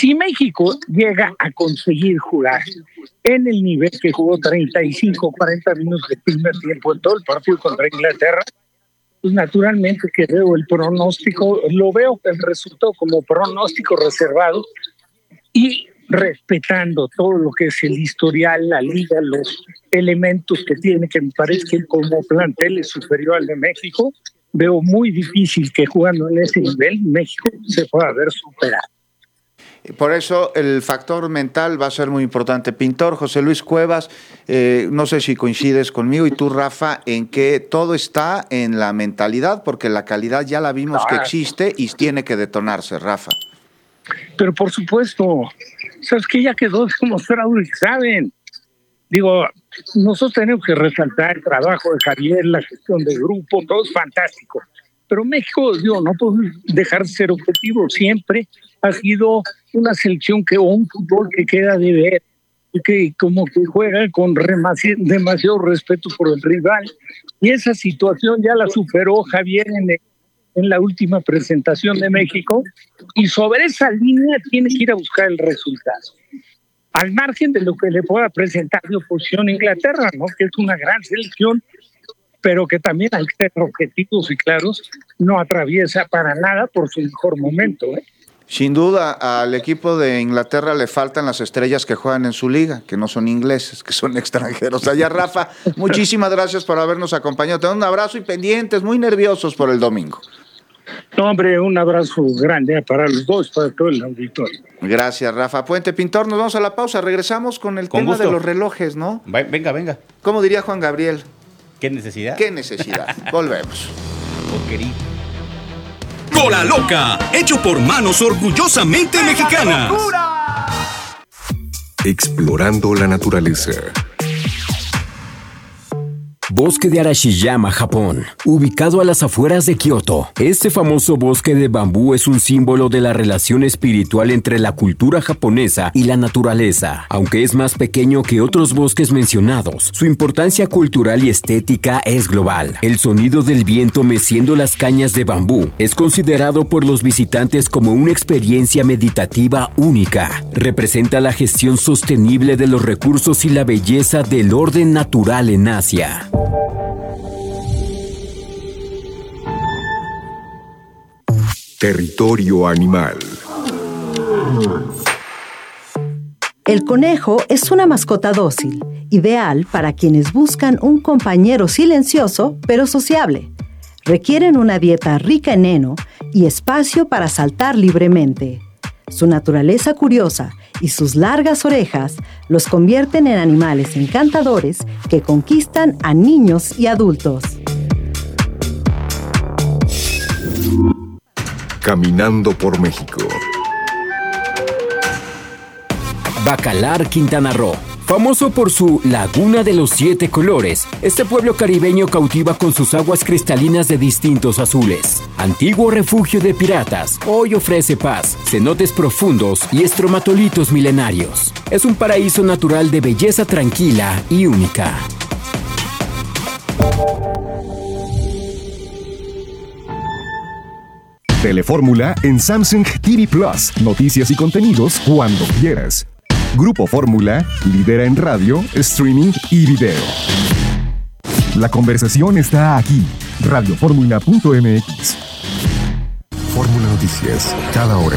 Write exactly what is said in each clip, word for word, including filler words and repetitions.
Si México llega a conseguir jugar en el nivel que jugó treinta y cinco, cuarenta minutos de primer tiempo en todo el partido contra Inglaterra, pues naturalmente que veo el pronóstico, lo veo el resultado como pronóstico reservado y respetando todo lo que es el historial, la liga, los elementos que tiene, que me parece que como plantel es superior al de México, veo muy difícil que jugando en ese nivel México se pueda ver superado. Por eso el factor mental va a ser muy importante. Pintor, José Luis Cuevas, eh, no sé si coincides conmigo y tú, Rafa, en que todo está en la mentalidad, porque la calidad ya la vimos que existe y tiene que detonarse, Rafa. Pero por supuesto, sabes que ya quedó demostrado y saben. Digo, nosotros tenemos que resaltar el trabajo de Javier, la gestión del grupo, todo es fantástico. Pero México, digo, no podemos dejar de ser objetivo. Siempre ha sido una selección que, o un fútbol que queda de ver, y que como que juega con demasiado respeto por el rival. Y esa situación ya la superó Javier en, el, en la última presentación de México. Y sobre esa línea tiene que ir a buscar el resultado. Al margen de lo que le pueda presentar de oposición a Inglaterra, ¿no? Que es una gran selección, pero que también hay que ser objetivos y claros, no atraviesa para nada por su mejor momento, ¿eh? Sin duda, al equipo de Inglaterra le faltan las estrellas que juegan en su liga, que no son ingleses, que son extranjeros. Allá, Rafa, muchísimas gracias por habernos acompañado. Te doy un abrazo y pendientes, muy nerviosos por el domingo. No, hombre, un abrazo grande para los dos, para todo el auditorio. Gracias, Rafa Puente. Pintor, nos vamos a la pausa. Regresamos con el con tema gusto. de los relojes, ¿no? Venga, venga. ¿Cómo diría Juan Gabriel? ¿Qué necesidad? ¿Qué necesidad? Volvemos. Porquería. Cola Loca, hecho por manos orgullosamente mexicanas. Explorando la naturaleza. Bosque de Arashiyama, Japón, ubicado a las afueras de Kioto. Este famoso bosque de bambú es un símbolo de la relación espiritual entre la cultura japonesa y la naturaleza. Aunque es más pequeño que otros bosques mencionados, su importancia cultural y estética es global. El sonido del viento meciendo las cañas de bambú es considerado por los visitantes como una experiencia meditativa única. Representa la gestión sostenible de los recursos y la belleza del orden natural en Asia. Territorio animal. El conejo es una mascota dócil, ideal para quienes buscan un compañero silencioso pero sociable. Requieren una dieta rica en heno y espacio para saltar libremente. Su naturaleza curiosa y sus largas orejas los convierten en animales encantadores que conquistan a niños y adultos. Caminando por México. Bacalar, Quintana Roo. Famoso por su Laguna de los Siete Colores, este pueblo caribeño cautiva con sus aguas cristalinas de distintos azules. Antiguo refugio de piratas, hoy ofrece paz, cenotes profundos y estromatolitos milenarios. Es un paraíso natural de belleza tranquila y única. Telefórmula en Samsung T V Plus. Noticias y contenidos cuando quieras. Grupo Fórmula lidera en radio, streaming y video. La conversación está aquí. radio fórmula punto m x. Fórmula Noticias, cada hora.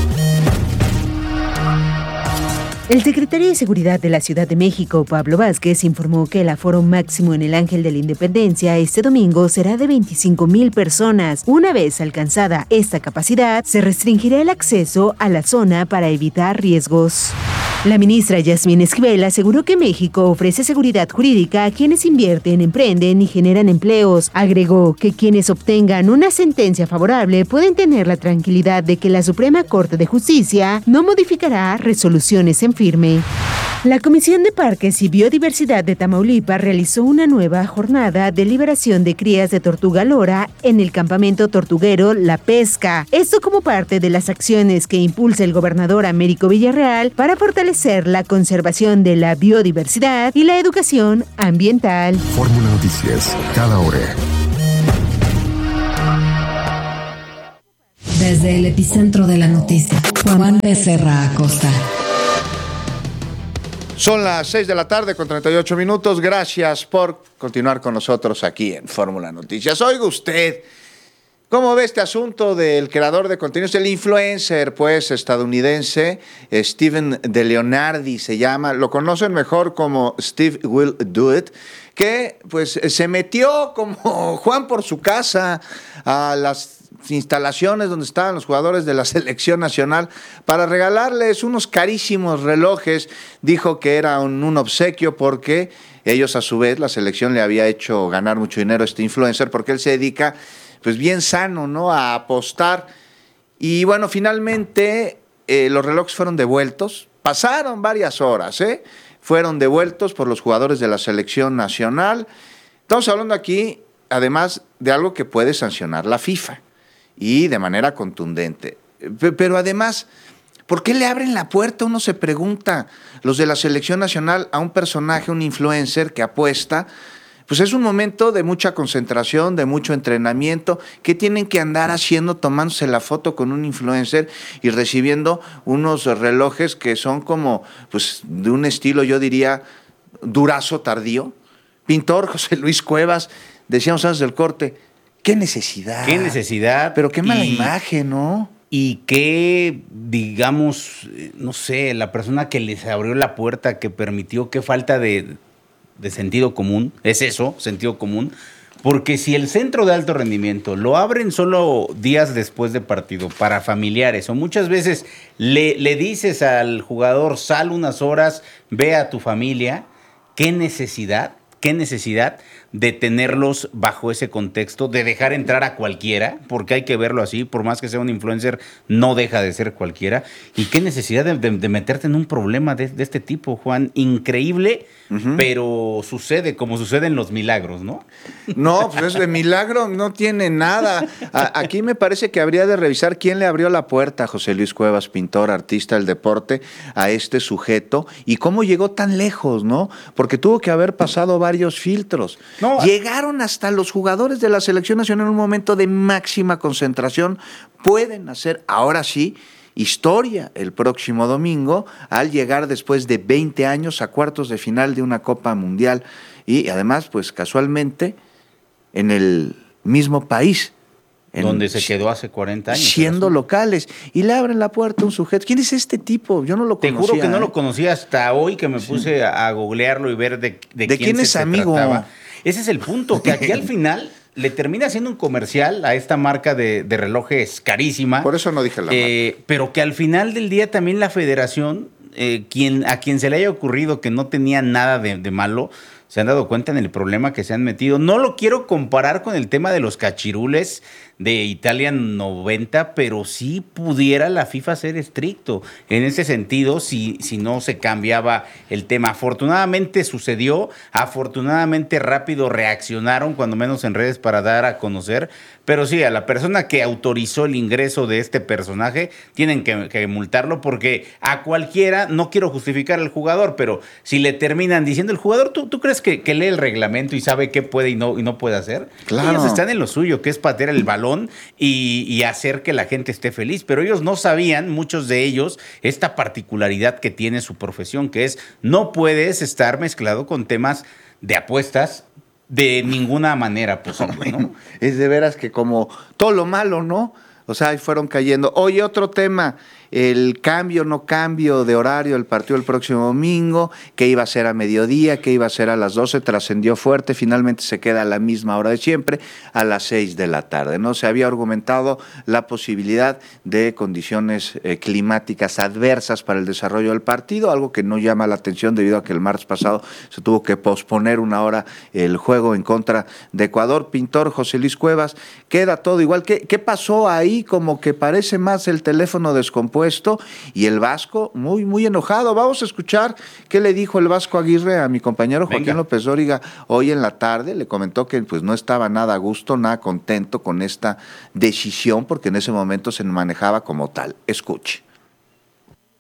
El secretario de Seguridad de la Ciudad de México, Pablo Vázquez, informó que el aforo máximo en el Ángel de la Independencia este domingo será de veinticinco mil personas. Una vez alcanzada esta capacidad, se restringirá el acceso a la zona para evitar riesgos. La ministra Yasmín Esquivel aseguró que México ofrece seguridad jurídica a quienes invierten, emprenden y generan empleos. Agregó que quienes obtengan una sentencia favorable pueden tener la tranquilidad de que la Suprema Corte de Justicia no modificará resoluciones en firme. La Comisión de Parques y Biodiversidad de Tamaulipas realizó una nueva jornada de liberación de crías de tortuga lora en el campamento tortuguero La Pesca. Esto como parte de las acciones que impulsa el gobernador Américo Villarreal para fortalecer la conservación de la biodiversidad y la educación ambiental. Fórmula Noticias, cada hora. Desde el epicentro de la noticia, Juan Becerra Acosta. Son las seis de la tarde con treinta y ocho minutos. Gracias por continuar con nosotros aquí en Fórmula Noticias. Oiga usted, ¿cómo ve este asunto del creador de contenidos, el influencer, pues, estadounidense, Steven De Leonardi se llama, lo conocen mejor como Steve Will Do It, que pues se metió como Juan por su casa a las instalaciones donde estaban los jugadores de la selección nacional para regalarles unos carísimos relojes. Dijo que era un, un obsequio porque ellos, a su vez, la selección le había hecho ganar mucho dinero a este influencer porque él se dedica, pues bien sano, ¿no?, a apostar. Y bueno, finalmente eh, los relojes fueron devueltos. Pasaron varias horas, ¿eh? Fueron devueltos por los jugadores de la selección nacional. Estamos hablando aquí, además, de algo que puede sancionar la FIFA y de manera contundente. Pero además, ¿por qué le abren la puerta? Uno se pregunta, los de la selección nacional, a un personaje, un influencer que apuesta. Pues es un momento de mucha concentración, de mucho entrenamiento. ¿Qué tienen que andar haciendo tomándose la foto con un influencer y recibiendo unos relojes que son como, pues, de un estilo, yo diría, durazo tardío? Pintor José Luis Cuevas, decíamos antes del corte, ¿qué necesidad? ¿Qué necesidad? Pero qué mala y, imagen, ¿no? Y qué, digamos, no sé, la persona que les abrió la puerta, que permitió, qué falta de... de sentido común, es eso, sentido común, porque si el centro de alto rendimiento lo abren solo días después de partido para familiares, o muchas veces le, le dices al jugador, sal unas horas, ve a tu familia, ¿qué necesidad? ¿Qué necesidad de tenerlos bajo ese contexto, de dejar entrar a cualquiera? Porque hay que verlo así, por más que sea un influencer, no deja de ser cualquiera. ¿Y qué necesidad de, de, de meterte en un problema de, de este tipo, Juan? Increíble, uh-huh. Pero sucede como suceden los milagros, ¿no? No, pues de milagro no tiene nada. A, aquí me parece que habría de revisar quién le abrió la puerta a José Luis Cuevas, pintor, artista del deporte, a este sujeto, y cómo llegó tan lejos, ¿no? Porque tuvo que haber pasado varios filtros. No. Llegaron hasta los jugadores de la selección nacional en un momento de máxima concentración. Pueden hacer, ahora sí, historia el próximo domingo al llegar después de veinte años a cuartos de final de una Copa Mundial y además, pues casualmente, en el mismo país. En, donde se quedó hace cuarenta años. Siendo locales. Y le abren la puerta a un sujeto. ¿Quién es este tipo? Yo no lo conocía. Te juro que no ¿eh? lo conocía hasta hoy que me puse sí. a, a googlearlo y ver de, de, ¿De quién, quién es amigo. Trataba. Ese es el punto, que aquí al final le termina haciendo un comercial a esta marca de, de relojes carísima. Por eso no dije la eh, marca. Pero que al final del día también la federación, eh, quien, a quien se le haya ocurrido que no tenía nada de, de malo, se han dado cuenta en el problema que se han metido. No lo quiero comparar con el tema de los cachirules de Italia noventa, pero sí pudiera la FIFA ser estricto en ese sentido si, si no se cambiaba el tema. Afortunadamente sucedió, afortunadamente rápido reaccionaron, cuando menos en redes, para dar a conocer, pero sí, a la persona que autorizó el ingreso de este personaje tienen que, que multarlo, porque a cualquiera, no quiero justificar al jugador, pero si le terminan diciendo, el jugador, ¿tú, tú crees que, que lee el reglamento y sabe qué puede y no, y no puede hacer? Claro. Ellos están en lo suyo, que es patear el balón Y, y hacer que la gente esté feliz, pero ellos no sabían, muchos de ellos, esta particularidad que tiene su profesión, que es no puedes estar mezclado con temas de apuestas de ninguna manera posible, ¿no? Es de veras que como todo lo malo, ¿no? O sea, ahí fueron cayendo. Oye, otro tema, el cambio, no cambio de horario del partido el próximo domingo, que iba a ser a mediodía, que iba a ser a las doce, trascendió fuerte, finalmente se queda a la misma hora de siempre, a las seis de la tarde, ¿no? Se había argumentado la posibilidad de condiciones eh, climáticas adversas para el desarrollo del partido, algo que no llama la atención debido a que el martes pasado se tuvo que posponer una hora el juego en contra de Ecuador. Pintor José Luis Cuevas, queda todo igual. ¿Qué, qué pasó ahí? Como que parece más el teléfono descompuesto y el Vasco muy, muy enojado. Vamos a escuchar qué le dijo el Vasco Aguirre a mi compañero Joaquín Venga. López Dóriga hoy en la tarde. Le comentó que pues no estaba nada a gusto, nada contento con esta decisión, porque en ese momento se manejaba como tal. Escuche.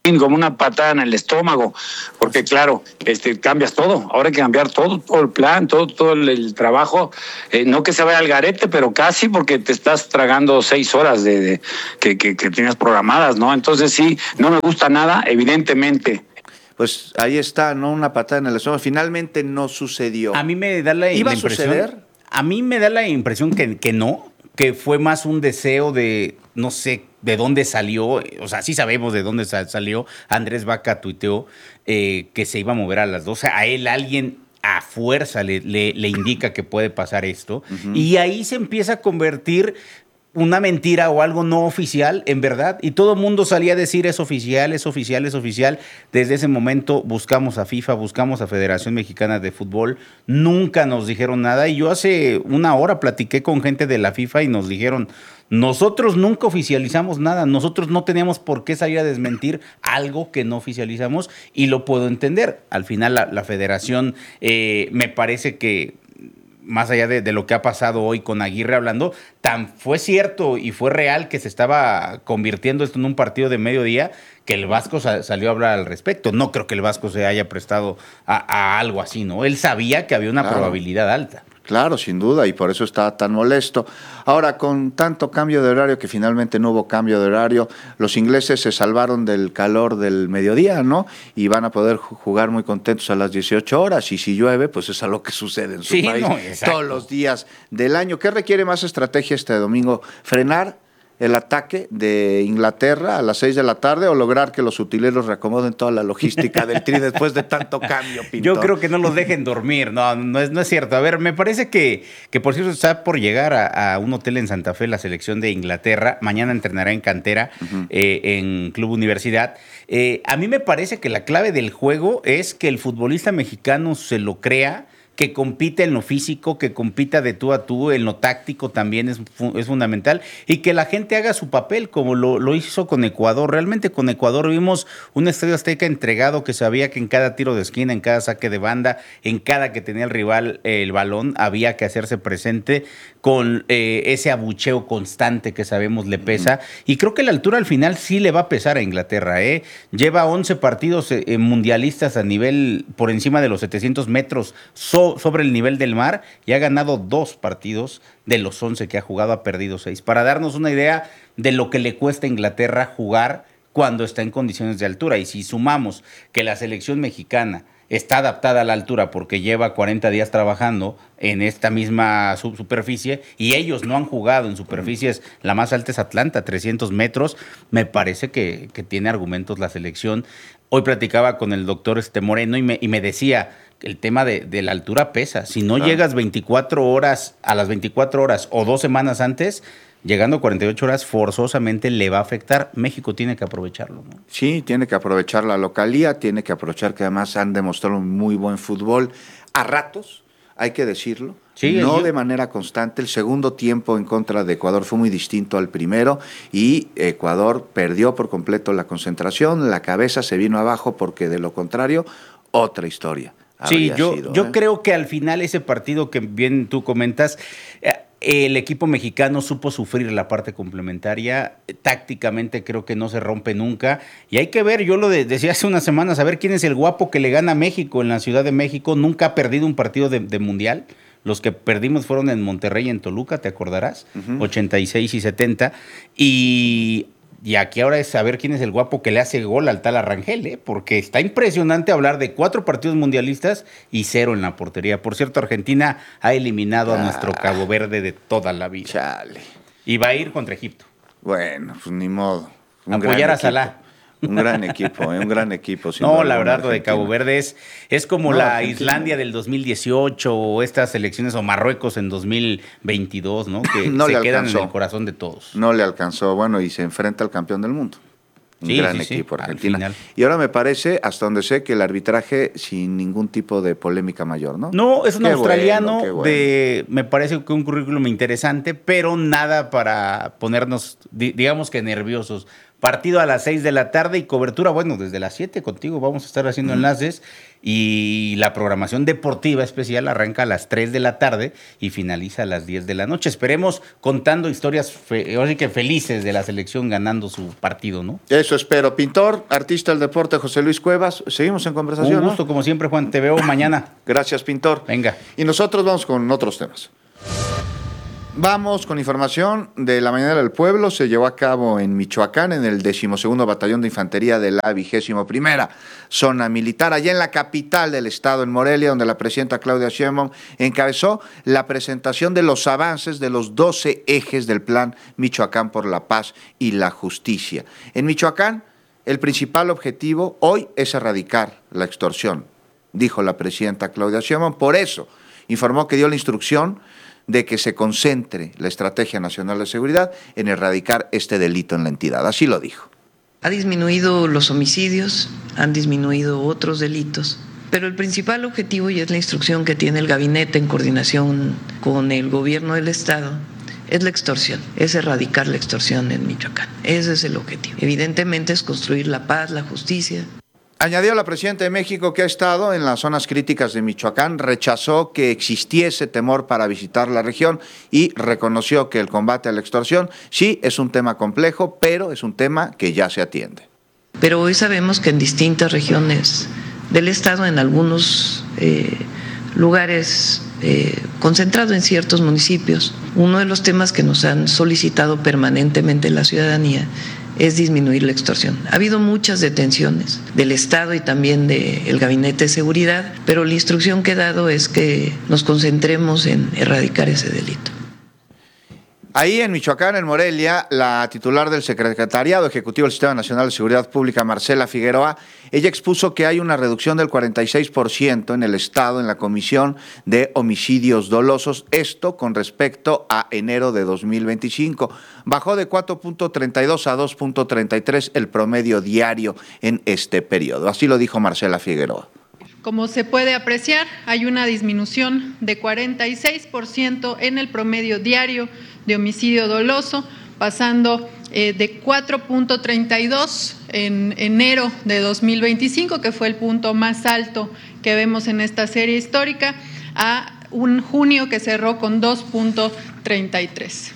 como una patada en el estómago, porque claro, este cambias todo, ahora hay que cambiar todo, todo el plan, todo, todo el, el trabajo, eh, no que se vaya al garete, pero casi, porque te estás tragando seis horas de, de que, que, que tenías programadas, ¿no? Entonces sí, no me gusta nada, evidentemente. Pues ahí está, ¿no? Una patada en el estómago. Finalmente no sucedió. A mí me da la, ¿Iba la a impresión. suceder? A mí me da la impresión que, que no, que fue más un deseo de, no sé, de dónde salió. O sea, sí sabemos de dónde salió. Andrés Vaca tuiteó eh, que se iba a mover a las doce. A él alguien a fuerza le, le, le indica que puede pasar esto. Uh-huh. Y ahí se empieza a convertir una mentira o algo no oficial en verdad, y todo el mundo salía a decir es oficial, es oficial, es oficial. Desde ese momento buscamos a FIFA, buscamos a Federación Mexicana de Fútbol, nunca nos dijeron nada, y yo hace una hora platiqué con gente de la FIFA y nos dijeron, nosotros nunca oficializamos nada, nosotros no teníamos por qué salir a desmentir algo que no oficializamos, y lo puedo entender. Al final la, la Federación eh, me parece que más allá de, de lo que ha pasado hoy con Aguirre hablando, tan fue cierto y fue real que se estaba convirtiendo esto en un partido de mediodía que el Vasco sa- salió a hablar al respecto. No creo que el Vasco se haya prestado a, a algo así, ¿no? Él sabía que había una Claro. probabilidad alta. Claro, sin duda, y por eso estaba tan molesto. Ahora, con tanto cambio de horario, que finalmente no hubo cambio de horario, los ingleses se salvaron del calor del mediodía, ¿no? Y van a poder jugar muy contentos a las dieciocho horas, y si llueve, pues es algo que sucede en su Sí, país no, exacto. todos los días del año. ¿Qué requiere más estrategia este domingo? ¿Frenar el ataque de Inglaterra a las seis de la tarde o lograr que los utileros reacomoden toda la logística del Tri después de tanto cambio, Pintor? Yo creo que no los dejen dormir, no, no es, no es cierto. A ver, me parece que, que por cierto está por llegar a, a un hotel en Santa Fe la selección de Inglaterra. Mañana entrenará en cantera, uh-huh. eh, en Club Universidad. Eh, a mí me parece que la clave del juego es que el futbolista mexicano se lo crea, que compita en lo físico, que compita de tú a tú, en lo táctico también es, es fundamental, y que la gente haga su papel como lo, lo hizo con Ecuador. Realmente con Ecuador vimos un Estadio Azteca entregado, que sabía que en cada tiro de esquina, en cada saque de banda, en cada que tenía el rival eh, el balón, había que hacerse presente con eh, ese abucheo constante que sabemos le pesa, uh-huh. y creo que la altura al final sí le va a pesar a Inglaterra, ¿eh? Lleva once partidos eh, mundialistas a nivel por encima de los setecientos metros so, sobre el nivel del mar, y ha ganado dos partidos de los once que ha jugado, ha perdido seis. Para darnos una idea de lo que le cuesta a Inglaterra jugar cuando está en condiciones de altura, y si sumamos que la selección mexicana está adaptada a la altura porque lleva cuarenta días trabajando en esta misma superficie, y ellos no han jugado en superficies, la más alta es Atlanta, trescientos metros, me parece que, que tiene argumentos la selección. Hoy platicaba con el doctor este Moreno y me, y me decía, el tema de, de la altura pesa. Si no claro. llegas veinticuatro horas, a las veinticuatro horas o dos semanas antes, llegando a cuarenta y ocho horas, forzosamente le va a afectar. México tiene que aprovecharlo, ¿no? Sí, tiene que aprovechar la localía, tiene que aprovechar que además han demostrado un muy buen fútbol a ratos, hay que decirlo. Sí, no yo... de manera constante. El segundo tiempo en contra de Ecuador fue muy distinto al primero, y Ecuador perdió por completo la concentración, la cabeza se vino abajo, porque de lo contrario, otra historia. Sí, yo, sido, yo ¿eh? creo que al final ese partido que bien tú comentas, eh, el equipo mexicano supo sufrir la parte complementaria. Tácticamente creo que no se rompe nunca. Y hay que ver, yo lo de, decía hace unas semanas, a ver quién es el guapo que le gana a México en la Ciudad de México. Nunca ha perdido un partido de, de mundial. Los que perdimos fueron en Monterrey y en Toluca, ¿te acordarás? Uh-huh. ochenta y seis y setenta. Y... Y aquí ahora es saber quién es el guapo que le hace gol al tal Arrangel, ¿eh? Porque está impresionante hablar de cuatro partidos mundialistas y cero en la portería. Por cierto, Argentina ha eliminado ah, a nuestro Cabo Verde de toda la vida. Chale. Y va a ir contra Egipto. Bueno, pues ni modo. Un Apoyar a Salah. Un gran equipo, ¿eh? un gran equipo. Sin no, la verdad, lo de Cabo Verde es, es como no, la Argentina. Islandia del dos mil dieciocho o estas elecciones, o Marruecos en dos mil veintidós, ¿no? Que no se le quedan alcanzó. en el corazón de todos. No le alcanzó, bueno, y se enfrenta al campeón del mundo. Un sí, gran sí, equipo, sí, Argentina. Y ahora me parece, hasta donde sé, que el arbitraje sin ningún tipo de polémica mayor, ¿no? No, es un qué australiano bueno, bueno. de, me parece que un currículum interesante, pero nada para ponernos, digamos que nerviosos, partido a las seis de la tarde y cobertura, bueno, desde las siete contigo vamos a estar haciendo enlaces y la programación deportiva especial arranca a las tres de la tarde y finaliza a las diez de la noche. Esperemos contando historias fe- así que felices de la selección ganando su partido, ¿no? Eso espero. Pintor, artista del deporte, José Luis Cuevas, seguimos en conversación. Un gusto, ¿no? Como siempre, Juan, te veo mañana. Gracias, Pintor. Venga. Y nosotros vamos con otros temas. Vamos con información de la mañana del pueblo. Se llevó a cabo en Michoacán, en el decimosegundo Batallón de Infantería de la vigésimo primera Zona Militar, allá en la capital del estado, en Morelia, donde la presidenta Claudia Sheinbaum encabezó la presentación de los avances de los doce ejes del Plan Michoacán por la Paz y la Justicia. En Michoacán, el principal objetivo hoy es erradicar la extorsión, dijo la presidenta Claudia Sheinbaum. Por eso, informó que dio la instrucción de que se concentre la Estrategia Nacional de Seguridad en erradicar este delito en la entidad. Así lo dijo. Ha disminuido los homicidios, han disminuido otros delitos, pero el principal objetivo, y es la instrucción que tiene el gabinete en coordinación con el gobierno del estado, es la extorsión, es erradicar la extorsión en Michoacán. Ese es el objetivo. Evidentemente es construir la paz, la justicia. Añadió la presidenta de México que ha estado en las zonas críticas de Michoacán, rechazó que existiese temor para visitar la región y reconoció que el combate a la extorsión sí es un tema complejo, pero es un tema que ya se atiende. Pero hoy sabemos que en distintas regiones del estado, en algunos eh, lugares eh, concentrados en ciertos municipios, uno de los temas que nos han solicitado permanentemente la ciudadanía es disminuir la extorsión. Ha habido muchas detenciones del Estado y también del Gabinete de Seguridad, pero la instrucción que he dado es que nos concentremos en erradicar ese delito. Ahí en Michoacán, en Morelia, la titular del Secretariado Ejecutivo del Sistema Nacional de Seguridad Pública, Marcela Figueroa, ella expuso que hay una reducción del cuarenta y seis por ciento en el Estado en la comisión de homicidios dolosos, esto con respecto a enero de dos mil veinticinco. Bajó de cuatro punto treinta y dos a dos punto treinta y tres el promedio diario en este periodo. Así lo dijo Marcela Figueroa. Como se puede apreciar, hay una disminución de cuarenta y seis por ciento en el promedio diario de homicidio doloso, pasando eh, de cuatro punto treinta y dos en enero de dos mil veinticinco, que fue el punto más alto que vemos en esta serie histórica, a un junio que cerró con dos punto treinta y tres.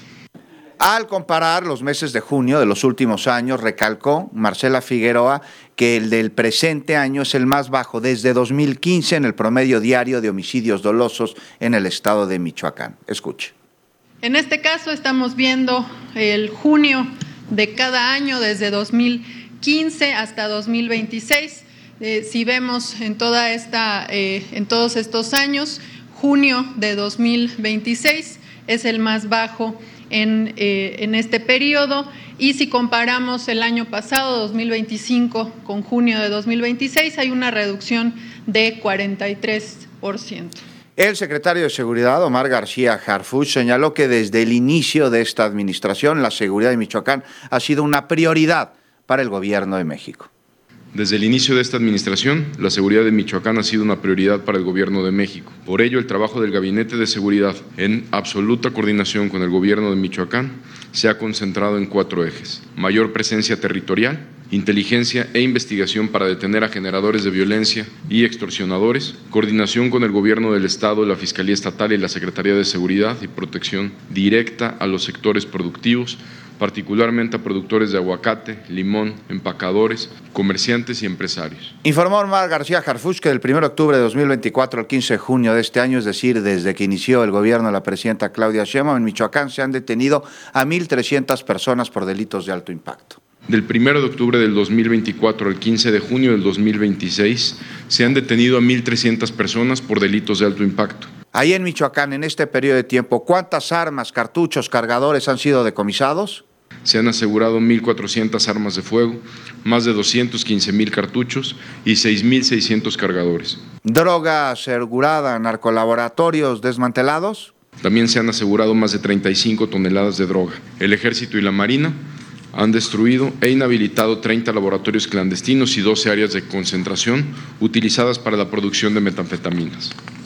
Al comparar los meses de junio de los últimos años, recalcó Marcela Figueroa que el del presente año es el más bajo desde dos mil quince en el promedio diario de homicidios dolosos en el estado de Michoacán. Escuche. En este caso estamos viendo el junio de cada año desde dos mil quince hasta dos mil veintiséis. Eh, si vemos en toda esta, eh, en todos estos años, junio de dos mil veintiséis es el más bajo en, eh, en este periodo, y si comparamos el año pasado, dos mil veinticinco, con junio de dos mil veintiséis, hay una reducción de cuarenta y tres por ciento. El secretario de Seguridad, Omar García Harfuch, señaló que desde el inicio de esta administración, la seguridad de Michoacán ha sido una prioridad para el gobierno de México. Desde el inicio de esta administración, la seguridad de Michoacán ha sido una prioridad para el Gobierno de México. Por ello, el trabajo del Gabinete de Seguridad, en absoluta coordinación con el Gobierno de Michoacán, se ha concentrado en cuatro ejes: mayor presencia territorial, inteligencia e investigación para detener a generadores de violencia y extorsionadores, coordinación con el Gobierno del Estado, la Fiscalía Estatal y la Secretaría de Seguridad y protección directa a los sectores productivos, particularmente a productores de aguacate, limón, empacadores, comerciantes y empresarios. Informó Omar García Harfuch que del primero de octubre de dos mil veinticuatro al quince de junio de este año, es decir, desde que inició el gobierno de la presidenta Claudia Sheinbaum, en Michoacán se han detenido a mil trescientas personas por delitos de alto impacto. Del primero de octubre del dos mil veinticuatro al quince de junio del dos mil veintiséis se han detenido a mil trescientas personas por delitos de alto impacto. Ahí en Michoacán, en este periodo de tiempo, ¿cuántas armas, cartuchos, cargadores han sido decomisados? Se han asegurado mil cuatrocientas armas de fuego, más de doscientos quince mil cartuchos y seis mil seiscientos cargadores. ¿Droga asegurada, narcolaboratorios desmantelados? También se han asegurado más de treinta y cinco toneladas de droga. El Ejército y la Marina han destruido e inhabilitado treinta laboratorios clandestinos y doce áreas de concentración utilizadas para la producción de metanfetaminas.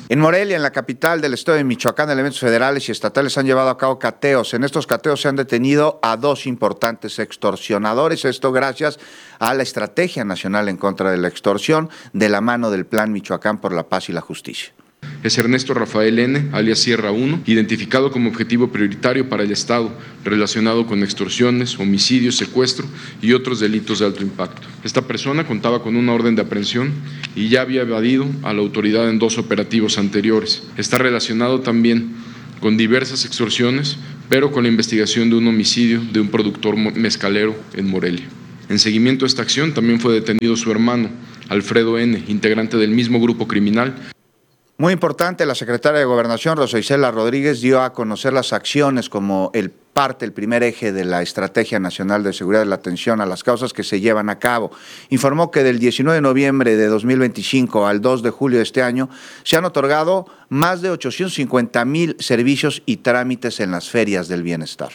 En Morelia, en la capital del estado de Michoacán, elementos federales y estatales han llevado a cabo cateos. En estos cateos se han detenido a dos importantes extorsionadores. Esto gracias a la Estrategia Nacional en contra de la Extorsión, de la mano del Plan Michoacán por la Paz y la Justicia. Es Ernesto Rafael N., alias Sierra uno, identificado como objetivo prioritario para el Estado, relacionado con extorsiones, homicidios, secuestro y otros delitos de alto impacto. Esta persona contaba con una orden de aprehensión y ya había evadido a la autoridad en dos operativos anteriores. Está relacionado también con diversas extorsiones, pero con la investigación de un homicidio de un productor mezcalero en Morelia. En seguimiento a esta acción también fue detenido su hermano, Alfredo N., integrante del mismo grupo criminal. Muy importante, la secretaria de Gobernación, Rosa Isela Rodríguez, dio a conocer las acciones como el parte, el primer eje de la Estrategia Nacional de Seguridad de la Atención a las Causas que se llevan a cabo. Informó que del diecinueve de noviembre de dos mil veinticinco al dos de julio de este año se han otorgado más de ochocientos cincuenta mil servicios y trámites en las ferias del bienestar.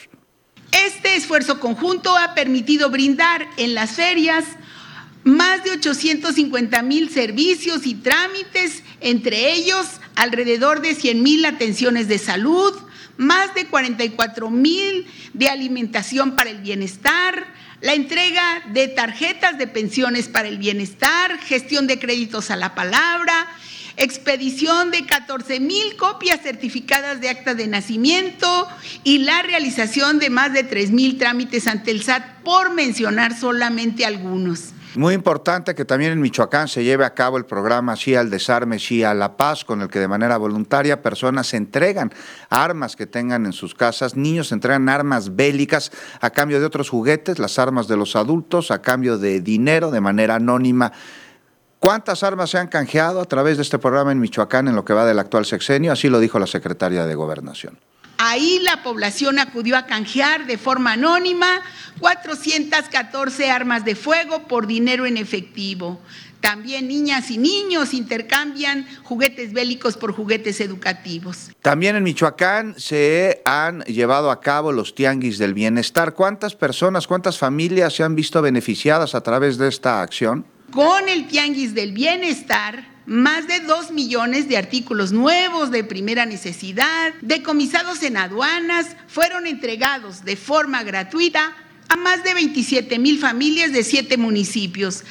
Este esfuerzo conjunto ha permitido brindar en las ferias más de ochocientos cincuenta mil servicios y trámites, entre ellos alrededor de cien mil atenciones de salud, más de cuarenta y cuatro mil de alimentación para el bienestar, la entrega de tarjetas de pensiones para el bienestar, gestión de créditos a la palabra, expedición de catorce mil copias certificadas de acta de nacimiento y la realización de más de tres mil trámites ante el S A T, por mencionar solamente algunos. Muy importante que también en Michoacán se lleve a cabo el programa Sí al Desarme, Sí a la Paz, con el que de manera voluntaria personas entregan armas que tengan en sus casas, niños entregan armas bélicas a cambio de otros juguetes, las armas de los adultos a cambio de dinero de manera anónima. ¿Cuántas armas se han canjeado a través de este programa en Michoacán en lo que va del actual sexenio? Así lo dijo la secretaria de Gobernación. Ahí la población acudió a canjear de forma anónima cuatrocientas catorce armas de fuego por dinero en efectivo. También niñas y niños intercambian juguetes bélicos por juguetes educativos. También en Michoacán se han llevado a cabo los tianguis del bienestar. ¿Cuántas personas, cuántas familias se han visto beneficiadas a través de esta acción? Con el tianguis del bienestar, más de dos millones de artículos nuevos de primera necesidad, decomisados en aduanas, fueron entregados de forma gratuita a más de veintisiete mil familias de siete municipios.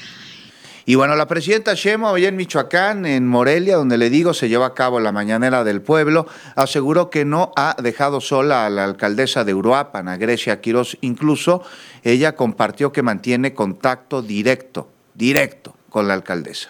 Y bueno, la presidenta Sheinbaum allá en Michoacán, en Morelia, donde le digo se llevó a cabo la mañanera del pueblo, aseguró que no ha dejado sola a la alcaldesa de Uruapan, a Grecia Quirós. Incluso ella compartió que mantiene contacto directo, directo con la alcaldesa.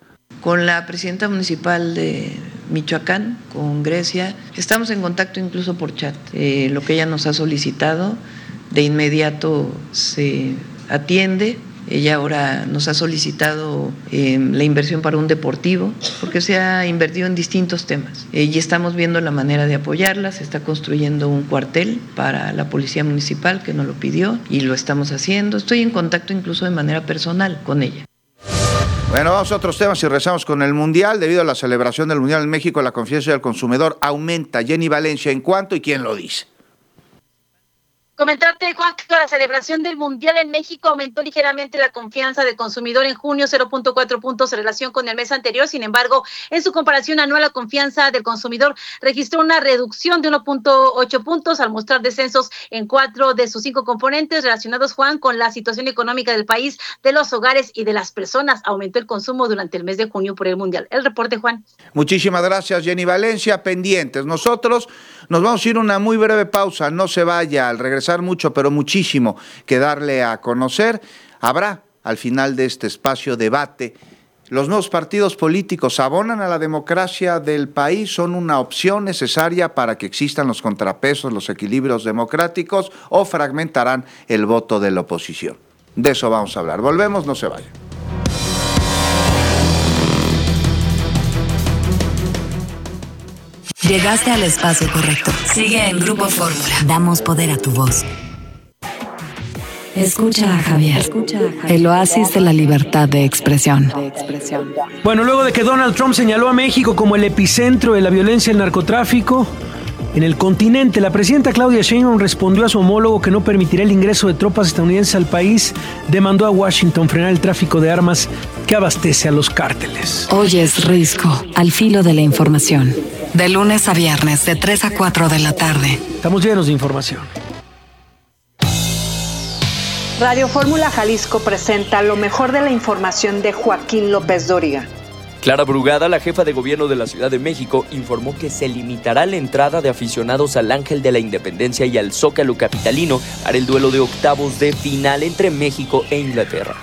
Con la presidenta municipal de Michoacán, con Grecia, estamos en contacto incluso por chat. Eh, lo que ella nos ha solicitado, de inmediato se atiende. Ella ahora nos ha solicitado eh, la inversión para un deportivo, porque se ha invertido en distintos temas. Eh, y estamos viendo la manera de apoyarla. Se está construyendo un cuartel para la policía municipal, que nos lo pidió, y lo estamos haciendo. Estoy en contacto incluso de manera personal con ella. Bueno, vamos a otros temas y regresamos con el Mundial. Debido a la celebración del Mundial en México, la confianza del consumidor aumenta. Jenny Valencia, ¿en cuánto y quién lo dice? Comentarte, Juan, que la celebración del Mundial en México aumentó ligeramente la confianza del consumidor en junio, cero punto cuatro puntos en relación con el mes anterior. Sin embargo, en su comparación anual, la confianza del consumidor registró una reducción de uno punto ocho puntos al mostrar descensos en cuatro de sus cinco componentes relacionados, Juan, con la situación económica del país, de los hogares y de las personas. Aumentó el consumo durante el mes de junio por el Mundial. El reporte, Juan. Muchísimas gracias, Jenny Valencia. Pendientes. Nosotros nos vamos a ir a una muy breve pausa. No se vaya. Al regresar, mucho, pero muchísimo que darle a conocer. Habrá al final de este espacio debate. Los nuevos partidos políticos abonan a la democracia del país, son una opción necesaria para que existan los contrapesos, los equilibrios democráticos, o fragmentarán el voto de la oposición. De eso vamos a hablar. Volvemos, no se vayan. Llegaste al espacio correcto. Sigue en Grupo Fórmula. Damos poder a tu voz. Escucha a Javier. Escucha a Javier. El oasis de la libertad de expresión. Bueno, luego de que Donald Trump señaló a México como el epicentro de la violencia y el narcotráfico, en el continente. La presidenta Claudia Sheinbaum respondió a su homólogo que no permitirá el ingreso de tropas estadounidenses al país. Demandó a Washington frenar el tráfico de armas que abastece a los cárteles. Hoy es Risco, al filo de la información. De lunes a viernes, de tres a cuatro de la tarde. Estamos llenos de información. Radio Fórmula Jalisco presenta lo mejor de la información de Joaquín López Dóriga. Clara Brugada, la jefa de gobierno de la Ciudad de México, informó que se limitará la entrada de aficionados al Ángel de la Independencia y al Zócalo capitalino para el duelo de octavos de final entre México e Inglaterra.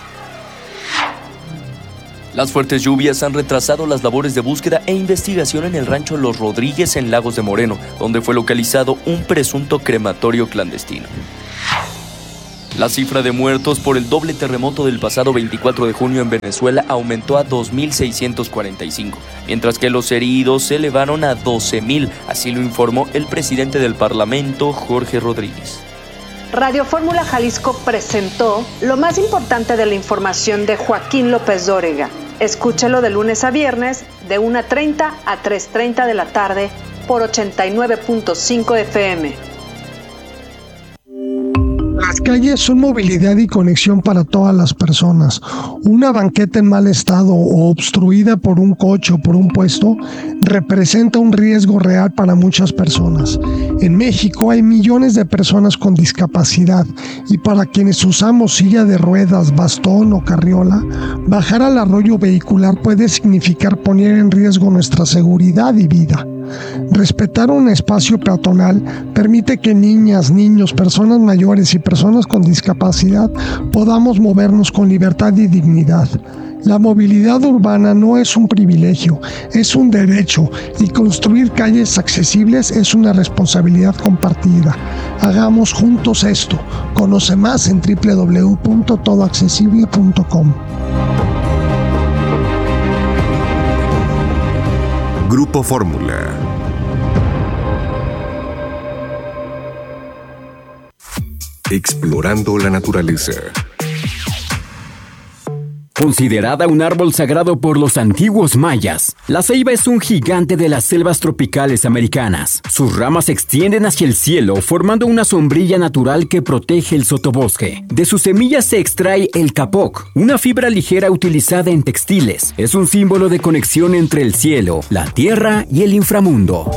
Las fuertes lluvias han retrasado las labores de búsqueda e investigación en el rancho Los Rodríguez en Lagos de Moreno, donde fue localizado un presunto crematorio clandestino. La cifra de muertos por el doble terremoto del pasado veinticuatro de junio en Venezuela aumentó a dos mil seiscientos cuarenta y cinco, mientras que los heridos se elevaron a doce mil, así lo informó el presidente del Parlamento, Jorge Rodríguez. Radio Fórmula Jalisco presentó lo más importante de la información de Joaquín López Dóriga. Escúchelo de lunes a viernes, de una treinta a tres treinta de la tarde, por ochenta y nueve punto cinco F M. Las calles son movilidad y conexión para todas las personas. Una banqueta en mal estado o obstruida por un coche o por un puesto representa un riesgo real para muchas personas. En México hay millones de personas con discapacidad y para quienes usamos silla de ruedas, bastón o carriola, bajar al arroyo vehicular puede significar poner en riesgo nuestra seguridad y vida. Respetar un espacio peatonal permite que niñas, niños, personas mayores y personas con discapacidad podamos movernos con libertad y dignidad. La movilidad urbana no es un privilegio, es un derecho y construir calles accesibles es una responsabilidad compartida. Hagamos juntos esto. Conoce más en doble u doble u doble u punto todo accesible punto com. Grupo Fórmula. Explorando la naturaleza. Considerada un árbol sagrado por los antiguos mayas, la ceiba es un gigante de las selvas tropicales americanas. Sus ramas se extienden hacia el cielo, formando una sombrilla natural que protege el sotobosque. De sus semillas se extrae el capoc, una fibra ligera utilizada en textiles. Es un símbolo de conexión entre el cielo, la tierra y el inframundo.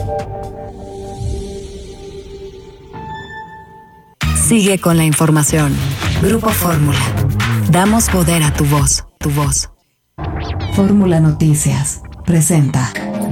Sigue con la información. Grupo Fórmula. Damos poder a tu voz, tu voz. Fórmula Noticias presenta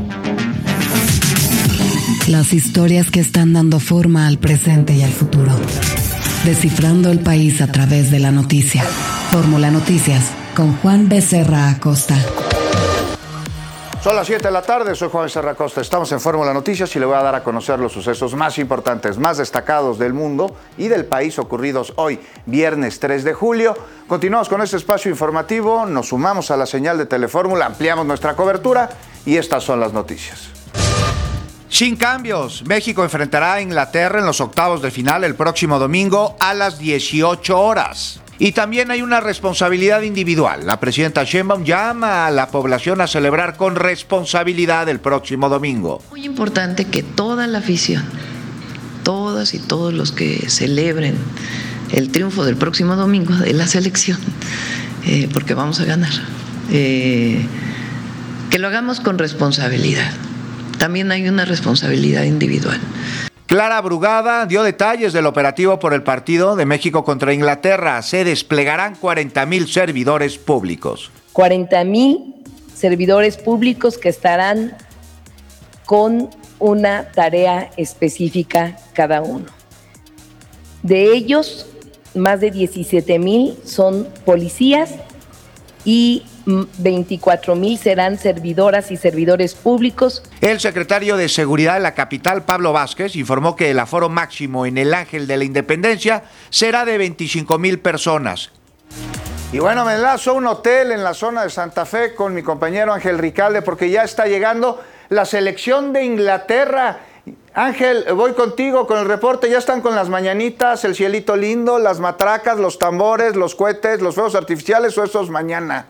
las historias que están dando forma al presente y al futuro. Descifrando el país a través de la noticia. Fórmula Noticias con Juan Becerra Acosta. Son las siete de la tarde, soy Juan Becerra Acosta. Estamos en Fórmula Noticias y le voy a dar a conocer los sucesos más importantes, más destacados del mundo y del país ocurridos hoy, viernes tres de julio. Continuamos con este espacio informativo, nos sumamos a la señal de Telefórmula, ampliamos nuestra cobertura y estas son las noticias. Sin cambios, México enfrentará a Inglaterra en los octavos de final el próximo domingo a las dieciocho horas. Y también hay una responsabilidad individual. La presidenta Sheinbaum llama a la población a celebrar con responsabilidad el próximo domingo. Muy importante que toda la afición, todas y todos los que celebren el triunfo del próximo domingo de la selección, eh, porque vamos a ganar, eh, que lo hagamos con responsabilidad. También hay una responsabilidad individual. Clara Brugada dio detalles del operativo por el partido de México contra Inglaterra. Se desplegarán cuarenta mil servidores públicos. cuarenta mil servidores públicos que estarán con una tarea específica cada uno. De ellos, más de diecisiete mil son policías y veinticuatro mil serán servidoras y servidores públicos. El secretario de Seguridad de la capital, Pablo Vázquez, informó que el aforo máximo en el Ángel de la Independencia será de veinticinco mil personas. Y bueno, me enlazo a un hotel en la zona de Santa Fe con mi compañero Ángel Ricalde porque ya está llegando la selección de Inglaterra. Ángel, voy contigo con el reporte. Ya están con las mañanitas, el cielito lindo, las matracas, los tambores, los cohetes, los fuegos artificiales, o esos mañana.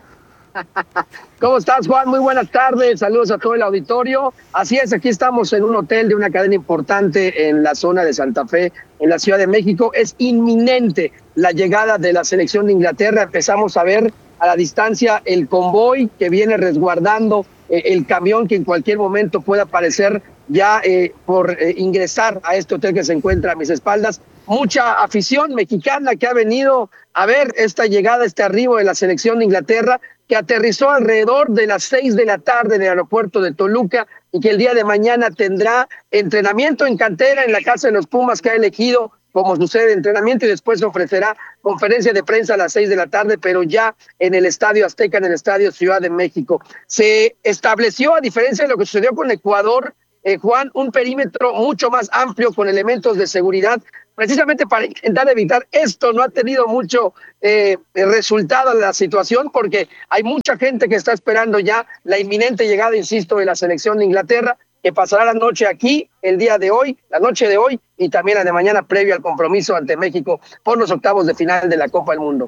¿Cómo estás, Juan? Muy buenas tardes, saludos a todo el auditorio. Así es, aquí estamos en un hotel de una cadena importante en la zona de Santa Fe, en la Ciudad de México. Es inminente la llegada de la selección de Inglaterra. Empezamos a ver a la distancia el convoy que viene resguardando eh, el camión que en cualquier momento pueda aparecer ya eh, por eh, ingresar a este hotel que se encuentra a mis espaldas. Mucha afición mexicana que ha venido a ver esta llegada, este arribo de la selección de Inglaterra, que aterrizó alrededor de las seis de la tarde en el aeropuerto de Toluca y que el día de mañana tendrá entrenamiento en cantera en la Casa de los Pumas que ha elegido como su sede de entrenamiento, y después ofrecerá conferencia de prensa a las seis de la tarde, pero ya en el Estadio Azteca, en el Estadio Ciudad de México. Se estableció, a diferencia de lo que sucedió con Ecuador, eh, Juan, un perímetro mucho más amplio con elementos de seguridad, precisamente para intentar evitar esto. No ha tenido mucho eh, resultado la situación, porque hay mucha gente que está esperando ya la inminente llegada, insisto, de la selección de Inglaterra, que pasará la noche aquí, el día de hoy, la noche de hoy, y también la de mañana, previo al compromiso ante México por los octavos de final de la Copa del Mundo.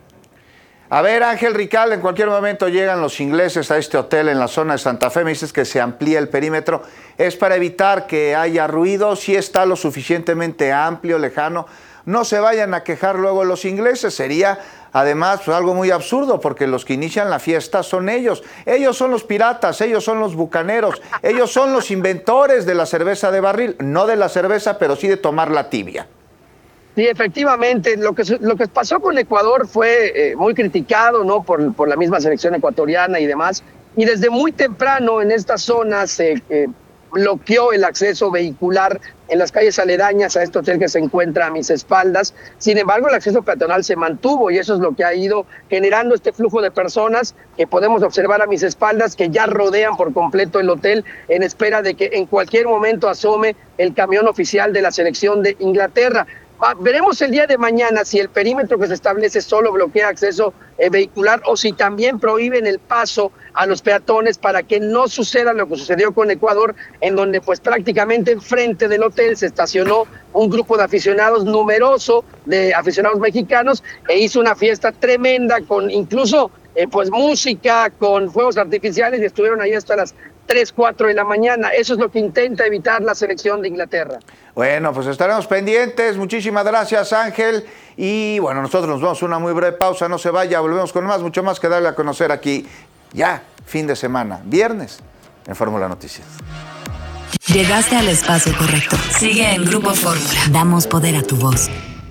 A ver, Ángel Rical, en cualquier momento llegan los ingleses a este hotel en la zona de Santa Fe. Me dices que se amplía el perímetro. ¿Es para evitar que haya ruido? ¿Si está lo suficientemente amplio, lejano? No se vayan a quejar luego los ingleses. Sería, además, pues, algo muy absurdo, porque los que inician la fiesta son ellos. Ellos son los piratas, ellos son los bucaneros, ellos son los inventores de la cerveza de barril. No de la cerveza, pero sí de tomar la tibia. Sí, efectivamente, lo que, lo que pasó con Ecuador fue eh, muy criticado, ¿no? Por, por la misma selección ecuatoriana y demás, y desde muy temprano en esta zona se eh, bloqueó el acceso vehicular en las calles aledañas a este hotel que se encuentra a mis espaldas. Sin embargo, el acceso peatonal se mantuvo, y eso es lo que ha ido generando este flujo de personas que podemos observar a mis espaldas, que ya rodean por completo el hotel en espera de que en cualquier momento asome el camión oficial de la selección de Inglaterra. Veremos el día de mañana si el perímetro que se establece solo bloquea acceso eh, vehicular, o si también prohíben el paso a los peatones, para que no suceda lo que sucedió con Ecuador, en donde pues prácticamente enfrente del hotel se estacionó un grupo de aficionados numeroso, de aficionados mexicanos, e hizo una fiesta tremenda con incluso eh, pues música, con fuegos artificiales, y estuvieron ahí hasta las tres, cuatro de la mañana. Eso es lo que intenta evitar la selección de Inglaterra. Bueno, pues estaremos pendientes. Muchísimas gracias, Ángel. Y bueno, nosotros nos vamos a una muy breve pausa. No se vaya, volvemos con más, mucho más que darle a conocer aquí. Ya, fin de semana, viernes, en Fórmula Noticias. Llegaste al espacio correcto. Sigue en Grupo Fórmula. Damos poder a tu voz.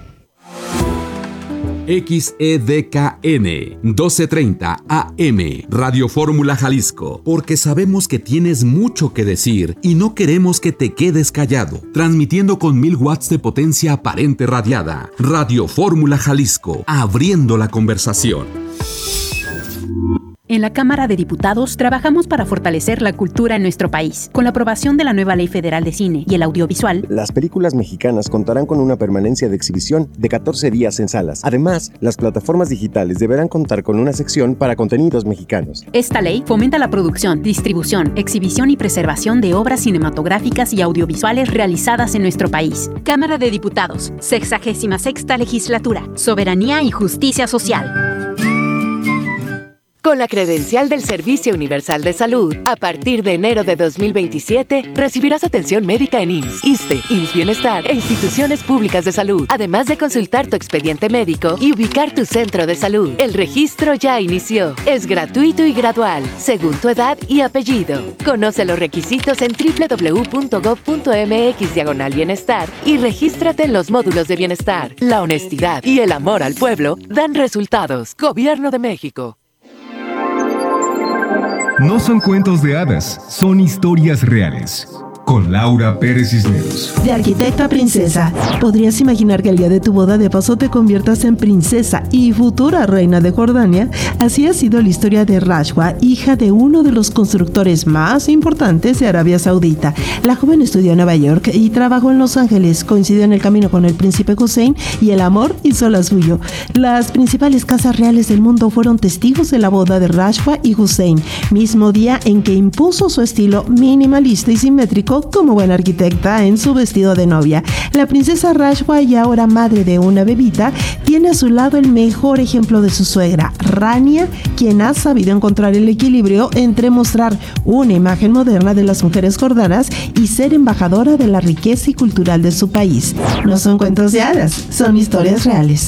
X E D K N doce treinta A M Radio Fórmula Jalisco, porque sabemos que tienes mucho que decir y no queremos que te quedes callado. Transmitiendo con mil watts de potencia aparente radiada. Radio Fórmula Jalisco, abriendo la conversación. En la Cámara de Diputados trabajamos para fortalecer la cultura en nuestro país. Con la aprobación de la nueva Ley Federal de Cine y el Audiovisual, las películas mexicanas contarán con una permanencia de exhibición de catorce días en salas. Además, las plataformas digitales deberán contar con una sección para contenidos mexicanos. Esta ley fomenta la producción, distribución, exhibición y preservación de obras cinematográficas y audiovisuales realizadas en nuestro país. Cámara de Diputados, sexagésima sexta legislatura. Soberanía y justicia social. Con la credencial del Servicio Universal de Salud, a partir de enero de dos mil veintisiete, recibirás atención médica en I M S S, ISSSTE, I M S S Bienestar e instituciones públicas de salud, además de consultar tu expediente médico y ubicar tu centro de salud. El registro ya inició. Es gratuito y gradual, según tu edad y apellido. Conoce los requisitos en doble u doble u doble u punto gob punto eme equis diagonal bienestar y regístrate en los módulos de bienestar. La honestidad y el amor al pueblo dan resultados. Gobierno de México. No son cuentos de hadas, son historias reales. Con Laura Pérez Cisneros. De arquitecta a princesa. ¿Podrías imaginar que el día de tu boda de paso te conviertas en princesa y futura reina de Jordania? Así ha sido la historia de Rashwa, hija de uno de los constructores más importantes de Arabia Saudita. La joven estudió en Nueva York y trabajó en Los Ángeles. Coincidió en el camino con el príncipe Hussein y el amor hizo la suyo. Las principales casas reales del mundo fueron testigos de la boda de Rashwa y Hussein, mismo día en que impuso su estilo minimalista y simétrico lujo como buena arquitecta en su vestido de novia. La princesa Rashwa, y ahora madre de una bebita, tiene a su lado el mejor ejemplo de su suegra, Rania, quien ha sabido encontrar el equilibrio entre mostrar una imagen moderna de las mujeres jordanas y ser embajadora de la riqueza y cultural de su país. No son cuentos de hadas, son historias reales.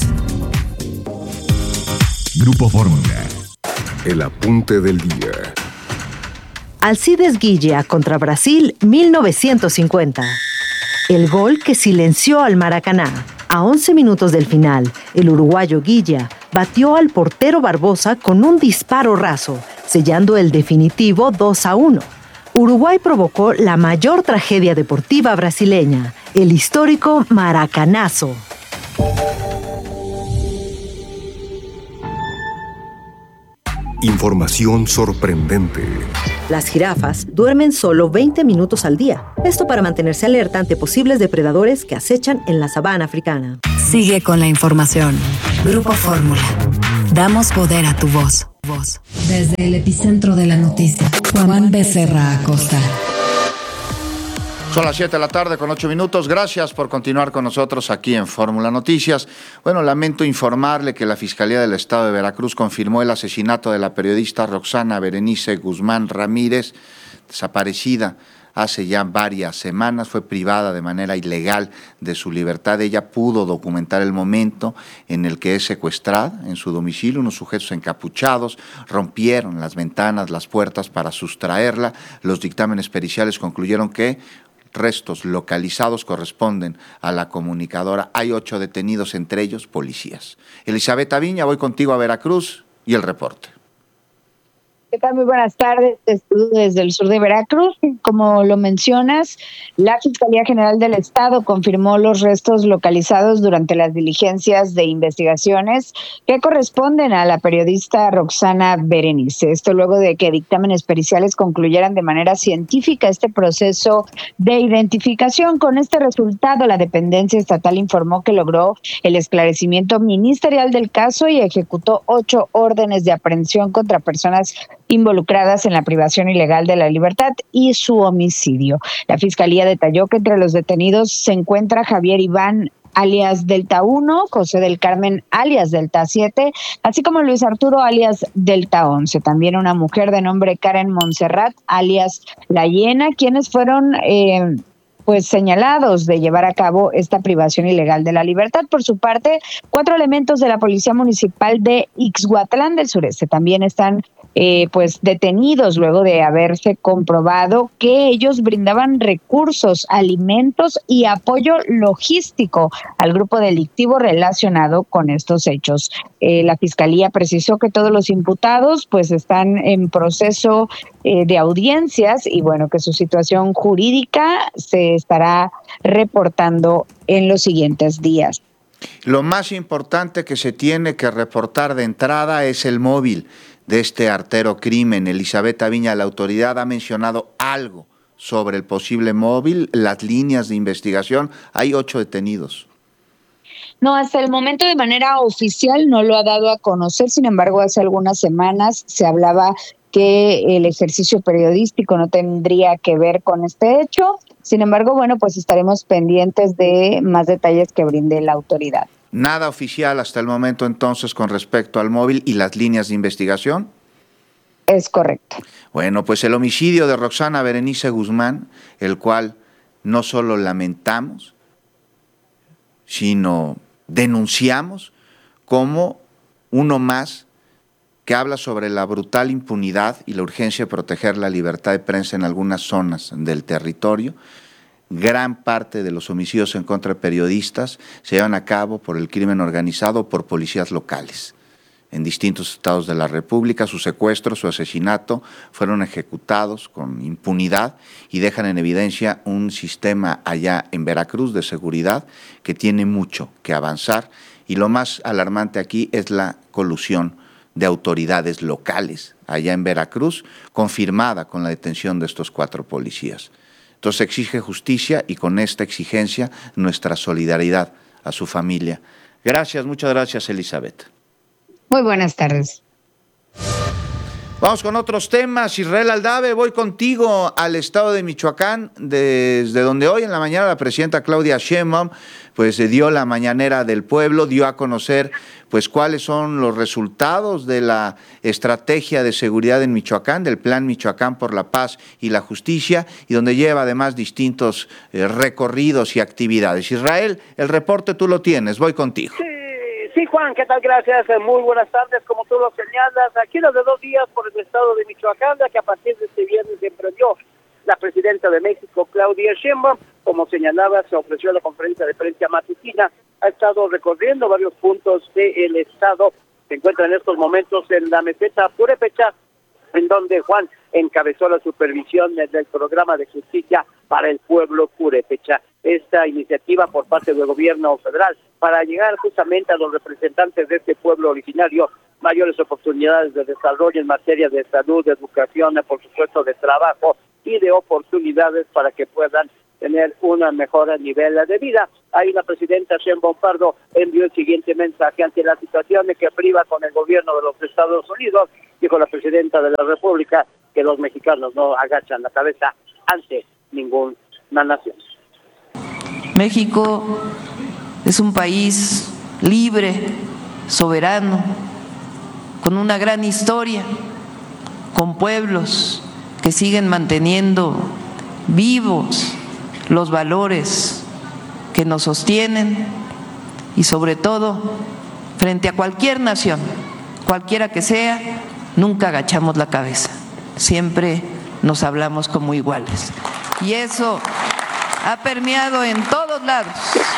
Grupo Fórmula. El apunte del día. Alcides Guilla contra Brasil mil novecientos cincuenta. El gol que silenció al Maracaná. A once minutos del final, el uruguayo Guilla batió al portero Barbosa con un disparo raso, sellando el definitivo dos a uno. Uruguay provocó la mayor tragedia deportiva brasileña, el histórico Maracanazo. Información sorprendente. Las jirafas duermen solo veinte minutos al día. Esto para mantenerse alerta ante posibles depredadores que acechan en la sabana africana. Sigue con la información. Grupo Fórmula. Damos poder a tu voz. voz. Desde el epicentro de la noticia, Juan Becerra Acosta. Son las siete de la tarde con ocho minutos. Gracias por continuar con nosotros aquí en Fórmula Noticias. Bueno, lamento informarle que la Fiscalía del Estado de Veracruz confirmó el asesinato de la periodista Roxana Berenice Guzmán Ramírez, desaparecida hace ya varias semanas. Fue privada de manera ilegal de su libertad. Ella pudo documentar el momento en el que es secuestrada en su domicilio. Unos sujetos encapuchados rompieron las ventanas, las puertas para sustraerla. Los dictámenes periciales concluyeron que restos localizados corresponden a la comunicadora. Hay ocho detenidos, entre ellos policías. Elizabeth Aviña, voy contigo a Veracruz y el reporte. ¿Qué tal? Muy buenas tardes. Estudio desde el sur de Veracruz. Como lo mencionas, la Fiscalía General del Estado confirmó los restos localizados durante las diligencias de investigaciones que corresponden a la periodista Roxana Berenice. Esto luego de que dictámenes periciales concluyeran de manera científica este proceso de identificación. Con este resultado, la dependencia estatal informó que logró el esclarecimiento ministerial del caso y ejecutó ocho órdenes de aprehensión contra personas involucradas en la privación ilegal de la libertad y su homicidio. La Fiscalía detalló que entre los detenidos se encuentra Javier Iván alias Delta uno, José del Carmen alias Delta siete, así como Luis Arturo alias Delta once. También una mujer de nombre Karen Montserrat alias La Hiena, quienes fueron eh, pues señalados de llevar a cabo esta privación ilegal de la libertad. Por su parte, cuatro elementos de la Policía Municipal de Ixhuatlán del Sureste también están Eh, pues detenidos luego de haberse comprobado que ellos brindaban recursos, alimentos y apoyo logístico al grupo delictivo relacionado con estos hechos. Eh, la Fiscalía precisó que todos los imputados pues están en proceso eh, de audiencias y bueno, que su situación jurídica se estará reportando en los siguientes días. Lo más importante que se tiene que reportar de entrada es el móvil de este artero crimen. Elizabeth Aviña, la autoridad ha mencionado algo sobre el posible móvil, las líneas de investigación. Hay ocho detenidos. No, hasta el momento de manera oficial no lo ha dado a conocer. Sin embargo, hace algunas semanas se hablaba que el ejercicio periodístico no tendría que ver con este hecho. Sin embargo, bueno, pues estaremos pendientes de más detalles que brinde la autoridad. Nada oficial hasta el momento entonces con respecto al móvil y las líneas de investigación. Es correcto. Bueno, pues el homicidio de Roxana Berenice Guzmán, el cual no solo lamentamos, sino denunciamos como uno más que habla sobre la brutal impunidad y la urgencia de proteger la libertad de prensa en algunas zonas del territorio. Gran parte de los homicidios en contra de periodistas se llevan a cabo por el crimen organizado o por policías locales. En distintos estados de la República, su secuestro, su asesinato fueron ejecutados con impunidad y dejan en evidencia un sistema allá en Veracruz de seguridad que tiene mucho que avanzar. Y lo más alarmante aquí es la colusión de autoridades locales allá en Veracruz, confirmada con la detención de estos cuatro policías. Entonces exige justicia y con esta exigencia nuestra solidaridad a su familia. Gracias, muchas gracias, Elizabeth. Muy buenas tardes. Vamos con otros temas. Israel Aldave, voy contigo al estado de Michoacán, desde donde hoy en la mañana la presidenta Claudia Sheinbaum pues dio la mañanera del pueblo, dio a conocer pues cuáles son los resultados de la estrategia de seguridad en Michoacán, del Plan Michoacán por la Paz y la Justicia, y donde lleva además distintos eh, recorridos y actividades. Israel, el reporte tú lo tienes, voy contigo. Sí. Sí, Juan, ¿qué tal? Gracias. Muy buenas tardes. Como tú lo señalas, aquí de dos días por el estado de Michoacán, que a partir de este viernes emprendió la presidenta de México, Claudia Sheinbaum. Como señalaba, se ofreció la conferencia de prensa matutina. Ha estado recorriendo varios puntos del estado. Se encuentra en estos momentos en la meseta Purépecha, en donde Juan encabezó la supervisión del programa de justicia para el pueblo purépecha. Esta iniciativa por parte del gobierno federal para llegar justamente a los representantes de este pueblo originario mayores oportunidades de desarrollo en materia de salud, de educación, por supuesto de trabajo y de oportunidades para que puedan tener un mejor nivel de vida. Ahí la presidenta Sheinbaum Pardo envió el siguiente mensaje ante la situación que priva con el gobierno de los Estados Unidos. Dijo la presidenta de la República que los mexicanos no agachan la cabeza ante ninguna nación. México es un país libre, soberano, con una gran historia, con pueblos que siguen manteniendo vivos los valores que nos sostienen y sobre todo frente a cualquier nación, cualquiera que sea, nunca agachamos la cabeza, siempre nos hablamos como iguales. Y eso ha permeado en todos lados.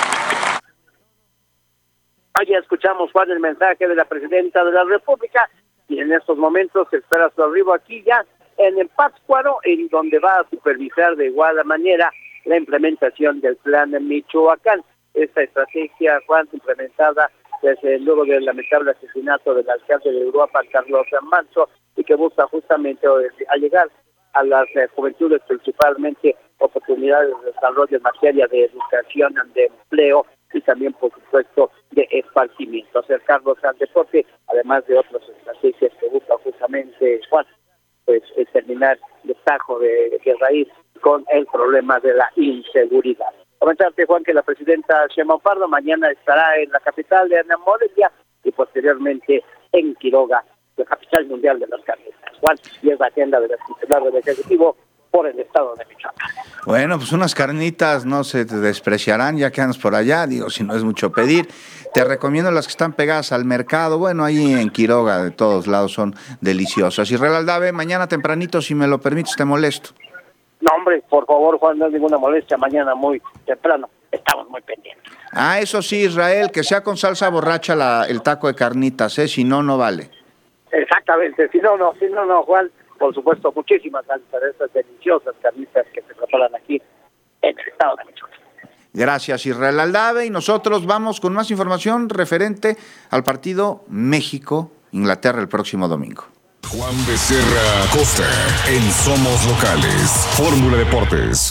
Ahí escuchamos, Juan, el mensaje de la presidenta de la República, y en estos momentos se espera su arribo aquí ya en el Pátzcuaro, en donde va a supervisar de igual manera la implementación del Plan Michoacán. Esta estrategia, Juan, implementada desde luego del lamentable asesinato del alcalde de Uruapan, Carlos Manso, y que busca justamente a llegar a las eh, juventudes, principalmente oportunidades de desarrollo en materia de educación, de empleo y también, por supuesto, de esparcimiento, acercarlos al deporte, además de otras estrategias que buscan justamente, Juan, pues eh, terminar de tajo, de, de raíz, con el problema de la inseguridad. Comentarte, Juan, que la presidenta Sheinbaum Pardo mañana estará en la capital de Morelia y posteriormente en Quiroga, la capital mundial de las carnitas. Juan, y es la agenda de la titular del Ejecutivo por el estado de Michoacán. Bueno, pues unas carnitas no se te despreciarán ya que andas por allá, digo, si no es mucho pedir. Te recomiendo las que están pegadas al mercado, bueno, ahí en Quiroga, de todos lados son deliciosas. Israel Aldave, mañana tempranito, si me lo permites, te molesto. No, hombre, por favor, Juan, no es ninguna molestia, mañana muy temprano, estamos muy pendientes. Ah, eso sí, Israel, que sea con salsa borracha la, el taco de carnitas, ¿eh? Si no, no vale. Exactamente, si no, no, si no, no, Juan, por supuesto, muchísimas gracias a estas deliciosas carnitas que se preparan aquí en el estado de Michoacán. Gracias, Israel Aldave, y nosotros vamos con más información referente al partido México-Inglaterra el próximo domingo. Juan Becerra Costa en Somos Locales, Fórmula Deportes.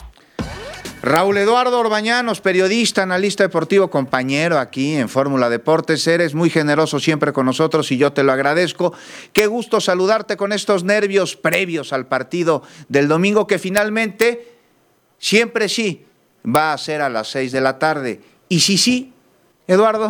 Raúl Eduardo Orbañanos, periodista, analista deportivo, compañero aquí en Fórmula Deportes. Eres muy generoso siempre con nosotros y yo te lo agradezco. Qué gusto saludarte con estos nervios previos al partido del domingo, que finalmente, siempre sí, va a ser a las seis de la tarde. Y sí, sí, Eduardo.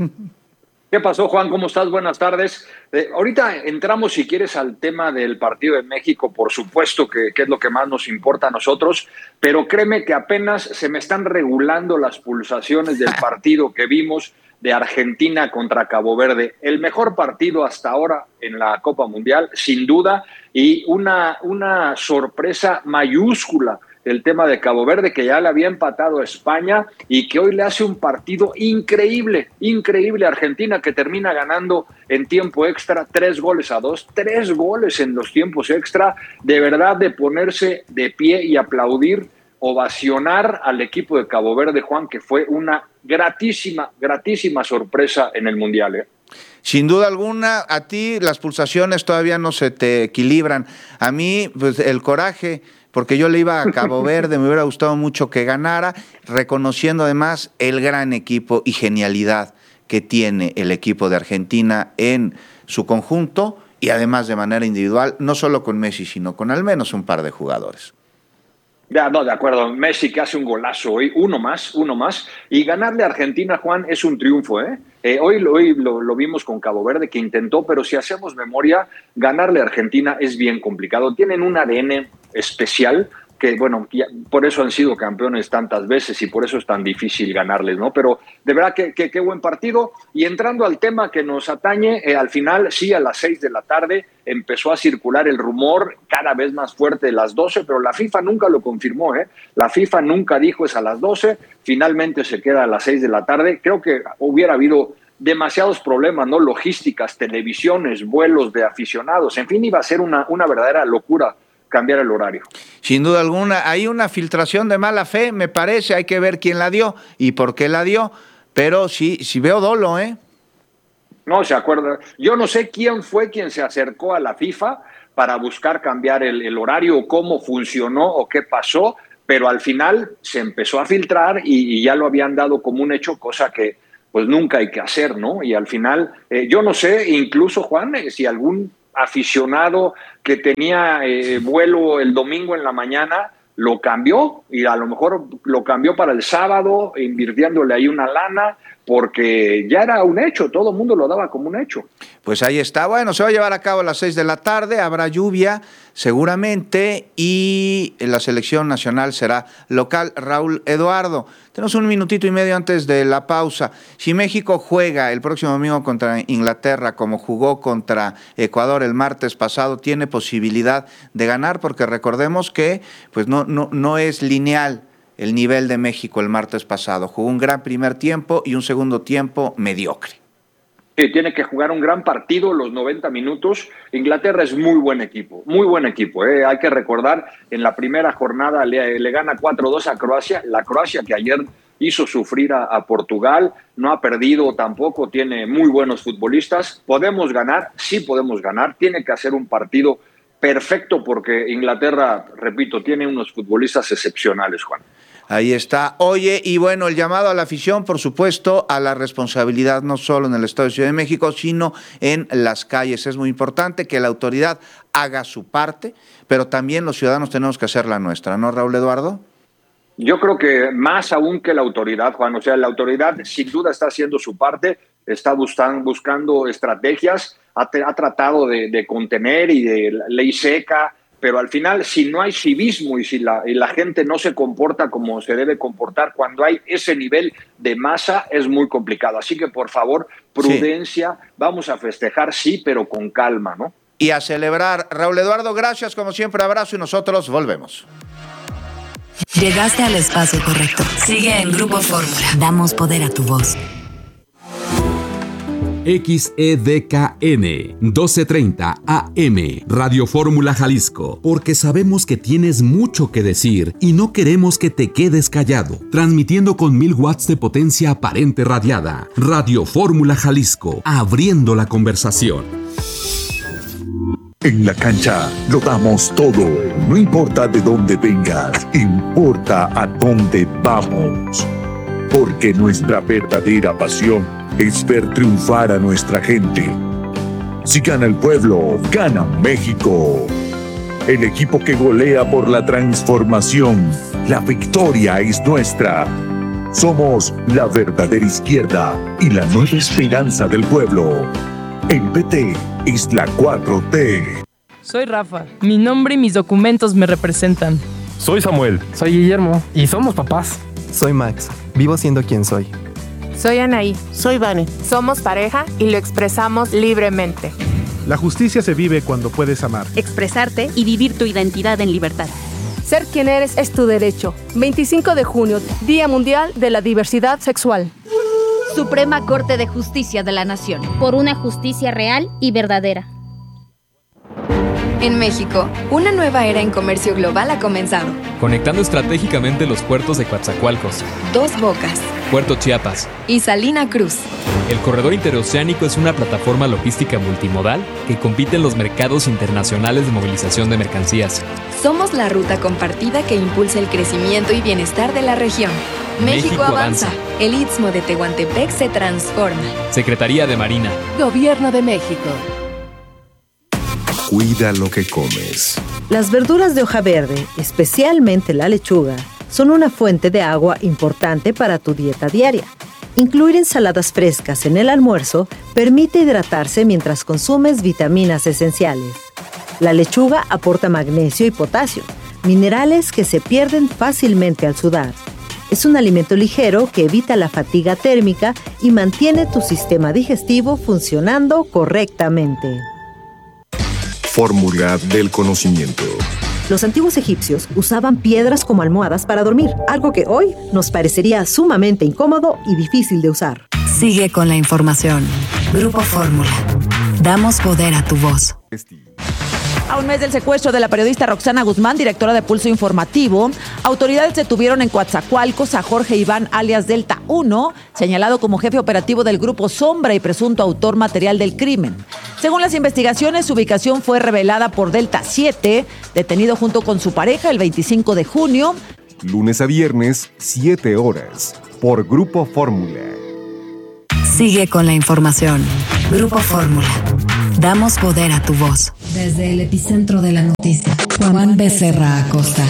¿Qué pasó, Juan? ¿Cómo estás? Buenas tardes. Eh, ahorita entramos, si quieres, al tema del partido de México, por supuesto que, que es lo que más nos importa a nosotros, pero créeme que apenas se me están regulando las pulsaciones del partido que vimos de Argentina contra Cabo Verde. El mejor partido hasta ahora en la Copa Mundial, sin duda, y una, una sorpresa mayúscula el tema de Cabo Verde, que ya le había empatado a España y que hoy le hace un partido increíble, increíble a Argentina, que termina ganando en tiempo extra tres goles a dos, tres goles en los tiempos extra, de verdad de ponerse de pie y aplaudir, ovacionar al equipo de Cabo Verde, Juan, que fue una gratísima, gratísima sorpresa en el Mundial, ¿eh? Sin duda alguna, a ti las pulsaciones todavía no se te equilibran. A mí, pues el coraje, porque yo le iba a Cabo Verde, me hubiera gustado mucho que ganara, reconociendo además el gran equipo y genialidad que tiene el equipo de Argentina en su conjunto y además de manera individual, no solo con Messi, sino con al menos un par de jugadores. Ya, no, de acuerdo. Messi que hace un golazo hoy, uno más, uno más. Y ganarle a Argentina, Juan, es un triunfo, ¿eh? eh hoy hoy lo, lo vimos con Cabo Verde, que intentó, pero si hacemos memoria, ganarle a Argentina es bien complicado. Tienen un A D N especial que, bueno, ya, por eso han sido campeones tantas veces y por eso es tan difícil ganarles, ¿no? Pero de verdad que qué buen partido. Y entrando al tema que nos atañe, eh, al final, sí, a las seis de la tarde empezó a circular el rumor cada vez más fuerte de las doce, pero la FIFA nunca lo confirmó, ¿eh? La FIFA nunca dijo es a las doce, finalmente se queda a las seis de la tarde. Creo que hubiera habido demasiados problemas, ¿no? Logísticas, televisiones, vuelos de aficionados, en fin, iba a ser una, una verdadera locura cambiar el horario. Sin duda alguna, hay una filtración de mala fe, me parece, hay que ver quién la dio y por qué la dio, pero sí, sí veo dolo, ¿eh? No, se acuerda. Yo no sé quién fue quien se acercó a la FIFA para buscar cambiar el, el horario, cómo funcionó o qué pasó, pero al final se empezó a filtrar y, y ya lo habían dado como un hecho, cosa que pues nunca hay que hacer, ¿no? Y al final, eh, yo no sé, incluso, Juan, eh, si algún aficionado que tenía eh, vuelo el domingo en la mañana lo cambió y a lo mejor lo cambió para el sábado invirtiéndole ahí una lana porque ya era un hecho, todo el mundo lo daba como un hecho. Pues ahí está, bueno, se va a llevar a cabo a las seis de la tarde, habrá lluvia seguramente y la selección nacional será local. Raúl Eduardo, tenemos un minutito y medio antes de la pausa. Si México juega el próximo domingo contra Inglaterra como jugó contra Ecuador el martes pasado, ¿tiene posibilidad de ganar? Porque recordemos que pues no, no, no es lineal el nivel de México el martes pasado. Jugó un gran primer tiempo y un segundo tiempo mediocre. Que tiene que jugar un gran partido los noventa minutos. Inglaterra es muy buen equipo, muy buen equipo. ¿eh? Hay que recordar, en la primera jornada le, le gana cuatro dos a Croacia. La Croacia que ayer hizo sufrir a, a Portugal, no ha perdido tampoco, tiene muy buenos futbolistas. ¿Podemos ganar? Sí podemos ganar. Tiene que hacer un partido perfecto porque Inglaterra, repito, tiene unos futbolistas excepcionales, Juan. Ahí está. Oye, y bueno, el llamado a la afición, por supuesto, a la responsabilidad no solo en el Estado de Ciudad de México, sino en las calles. Es muy importante que la autoridad haga su parte, pero también los ciudadanos tenemos que hacer la nuestra, ¿no, Raúl Eduardo? Yo creo que más aún que la autoridad, Juan. O sea, la autoridad sin duda está haciendo su parte, está buscando, buscando estrategias, ha, ha tratado de, de contener y de ley seca, pero al final, si no hay civismo y si la, y la gente no se comporta como se debe comportar, cuando hay ese nivel de masa, es muy complicado. Así que, por favor, prudencia, sí. Vamos a festejar, sí, pero con calma, ¿no? Y a celebrar. Raúl Eduardo, gracias, como siempre, abrazo y nosotros volvemos. Llegaste al espacio correcto. Sigue en Grupo Fórmula. Damos poder a tu voz. X E D K N doce treinta A M Radio Fórmula Jalisco, porque sabemos que tienes mucho que decir y no queremos que te quedes callado. Transmitiendo con mil watts de potencia aparente radiada. Radio Fórmula Jalisco, abriendo la conversación. En la cancha lo damos todo, no importa de dónde vengas, importa a dónde vamos. Porque nuestra verdadera pasión es ver triunfar a nuestra gente. Si gana el pueblo, gana México. El equipo que golea por la transformación. La victoria es nuestra. Somos la verdadera izquierda y la nueva esperanza del pueblo. El P T es la cuatro T. Soy Rafa. Mi nombre y mis documentos me representan. Soy Samuel. Soy Guillermo. Y somos papás. Soy Max. Vivo siendo quien soy. Soy Anaí. Soy Vane. Somos pareja y lo expresamos libremente. La justicia se vive cuando puedes amar. Expresarte y vivir tu identidad en libertad. Ser quien eres es tu derecho. veinticinco de junio, Día Mundial de la Diversidad Sexual. Suprema Corte de Justicia de la Nación. Por una justicia real y verdadera. En México, una nueva era en comercio global ha comenzado. Conectando estratégicamente los puertos de Coatzacoalcos, Dos Bocas, Puerto Chiapas y Salina Cruz. El corredor interoceánico es una plataforma logística multimodal que compite en los mercados internacionales de movilización de mercancías. Somos la ruta compartida que impulsa el crecimiento y bienestar de la región. México, México avanza. avanza. El Istmo de Tehuantepec se transforma. Secretaría de Marina. Gobierno de México. Cuida lo que comes. Las verduras de hoja verde, especialmente la lechuga, son una fuente de agua importante para tu dieta diaria. Incluir ensaladas frescas en el almuerzo permite hidratarse mientras consumes vitaminas esenciales. La lechuga aporta magnesio y potasio, minerales que se pierden fácilmente al sudar. Es un alimento ligero que evita la fatiga térmica y mantiene tu sistema digestivo funcionando correctamente. Fórmula del conocimiento. Los antiguos egipcios usaban piedras como almohadas para dormir, algo que hoy nos parecería sumamente incómodo y difícil de usar. Sigue con la información. Grupo Fórmula. Damos poder a tu voz. A un mes del secuestro de la periodista Roxana Guzmán, directora de Pulso Informativo, autoridades detuvieron en Coatzacoalcos a Jorge Iván alias Delta uno, señalado como jefe operativo del Grupo Sombra y presunto autor material del crimen. Según las investigaciones, su ubicación fue revelada por Delta siete, detenido junto con su pareja el veinticinco de junio. Lunes a viernes, siete horas, por Grupo Fórmula. Sigue con la información. Grupo Fórmula. Damos poder a tu voz. Desde el epicentro de la noticia, Juan Becerra Acosta.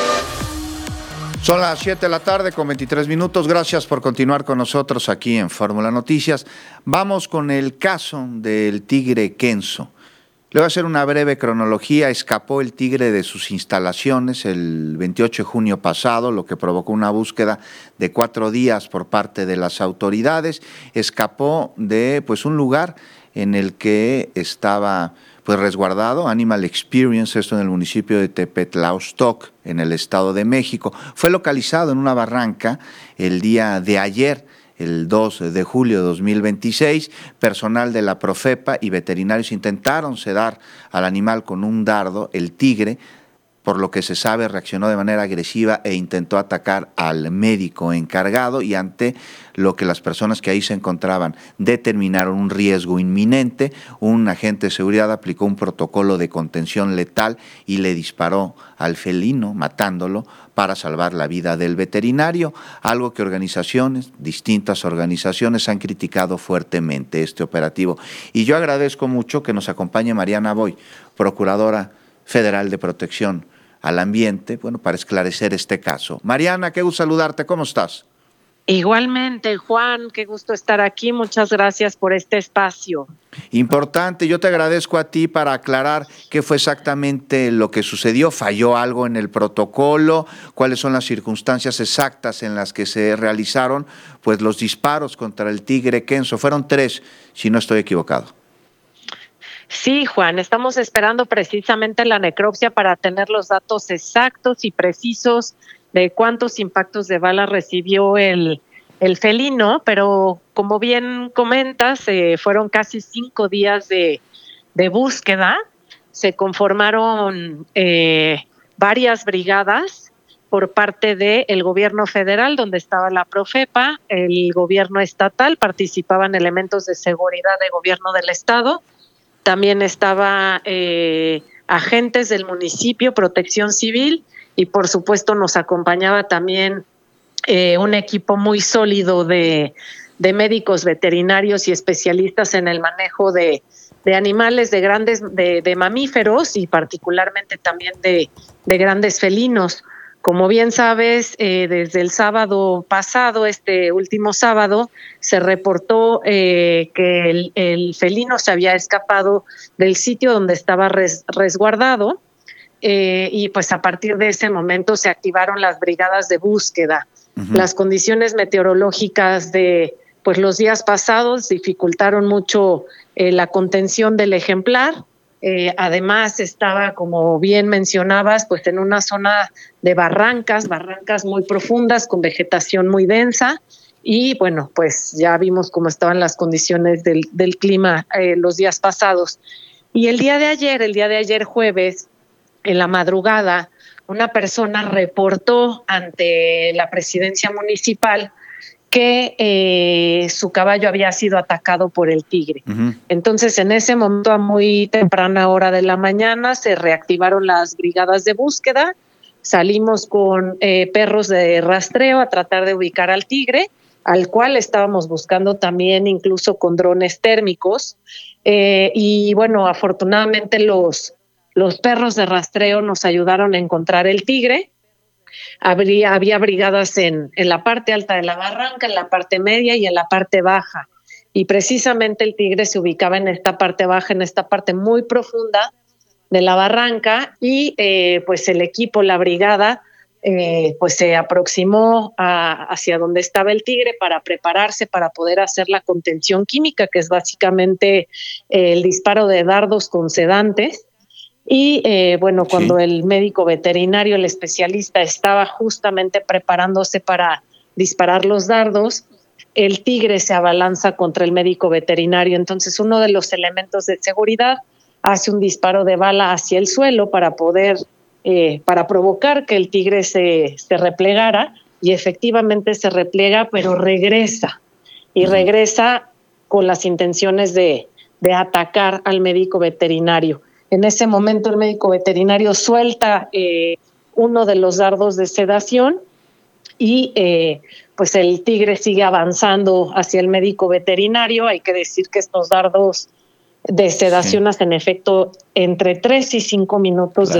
Son las siete de la tarde con veintitrés minutos. Gracias por continuar con nosotros aquí en Fórmula Noticias. Vamos con el caso del tigre Kenzo. Le voy a hacer una breve cronología. Escapó el tigre de sus instalaciones el veintiocho de junio pasado, lo que provocó una búsqueda de cuatro días por parte de las autoridades. Escapó de pues un lugar en el que estaba pues resguardado, Animal Experience, esto en el municipio de Tepetlaustoc, en el Estado de México. Fue localizado en una barranca el día de ayer, el dos de julio de dos mil veintiséis. Personal de la Profepa y veterinarios intentaron sedar al animal con un dardo. El tigre, por lo que se sabe, reaccionó de manera agresiva e intentó atacar al médico encargado, y ante lo que las personas que ahí se encontraban determinaron un riesgo inminente, un agente de seguridad aplicó un protocolo de contención letal y le disparó al felino, matándolo para salvar la vida del veterinario, algo que organizaciones, distintas organizaciones han criticado fuertemente este operativo. Y yo agradezco mucho que nos acompañe Mariana Boy, Procuradora Federal de Protección al Ambiente, bueno, para esclarecer este caso. Mariana, qué gusto saludarte, ¿cómo estás? Igualmente, Juan, qué gusto estar aquí, muchas gracias por este espacio. Importante, yo te agradezco a ti para aclarar qué fue exactamente lo que sucedió. ¿Falló algo en el protocolo? ¿Cuáles son las circunstancias exactas en las que se realizaron pues los disparos contra el tigre Kenzo? Fueron tres, si no estoy equivocado. Sí, Juan, estamos esperando precisamente la necropsia para tener los datos exactos y precisos de cuántos impactos de bala recibió el, el felino, pero como bien comentas, eh, fueron casi cinco días de, de búsqueda. Se conformaron eh, varias brigadas por parte del gobierno federal, donde estaba la Profepa, el gobierno estatal, participaban elementos de seguridad de gobierno del estado. También estaba eh, agentes del municipio, Protección Civil, y por supuesto nos acompañaba también eh, un equipo muy sólido de, de médicos veterinarios y especialistas en el manejo de, de animales, de grandes, de, de mamíferos y particularmente también de, de grandes felinos. Como bien sabes, eh, desde el sábado pasado, este último sábado, se reportó eh, que el, el felino se había escapado del sitio donde estaba res, resguardado eh, y pues a partir de ese momento se activaron las brigadas de búsqueda. Uh-huh. Las condiciones meteorológicas de pues los días pasados dificultaron mucho eh, la contención del ejemplar. Eh, además estaba, como bien mencionabas, pues en una zona de barrancas, barrancas muy profundas con vegetación muy densa y bueno, pues ya vimos cómo estaban las condiciones del, del clima eh, los días pasados. Y el día de ayer, el día de ayer jueves, en la madrugada, una persona reportó ante la presidencia municipal que eh, su caballo había sido atacado por el tigre. Uh-huh. Entonces, en ese momento, a muy temprana hora de la mañana, se reactivaron las brigadas de búsqueda, salimos con eh, perros de rastreo a tratar de ubicar al tigre, al cual estábamos buscando también incluso con drones térmicos. Eh, y bueno, afortunadamente los, los perros de rastreo nos ayudaron a encontrar el tigre. Habría, había brigadas en, en la parte alta de la barranca, en la parte media y en la parte baja. Y precisamente el tigre se ubicaba en esta parte baja, en esta parte muy profunda de la barranca, y eh, pues el equipo, la brigada, eh, pues se aproximó a, hacia donde estaba el tigre para prepararse para poder hacer la contención química, que es básicamente eh, el disparo de dardos con sedantes. Y eh, bueno, cuando sí. el médico veterinario, el especialista, estaba justamente preparándose para disparar los dardos, el tigre se abalanza contra el médico veterinario. Entonces, uno de los elementos de seguridad hace un disparo de bala hacia el suelo para poder, eh, para provocar que el tigre se, se replegara, y efectivamente se replega, pero regresa, y regresa con las intenciones de, de atacar al médico veterinario. En ese momento el médico veterinario suelta eh, uno de los dardos de sedación y eh, pues el tigre sigue avanzando hacia el médico veterinario. Hay que decir que estos dardos de sedación sí. hacen efecto entre tres y cinco minutos. Claro.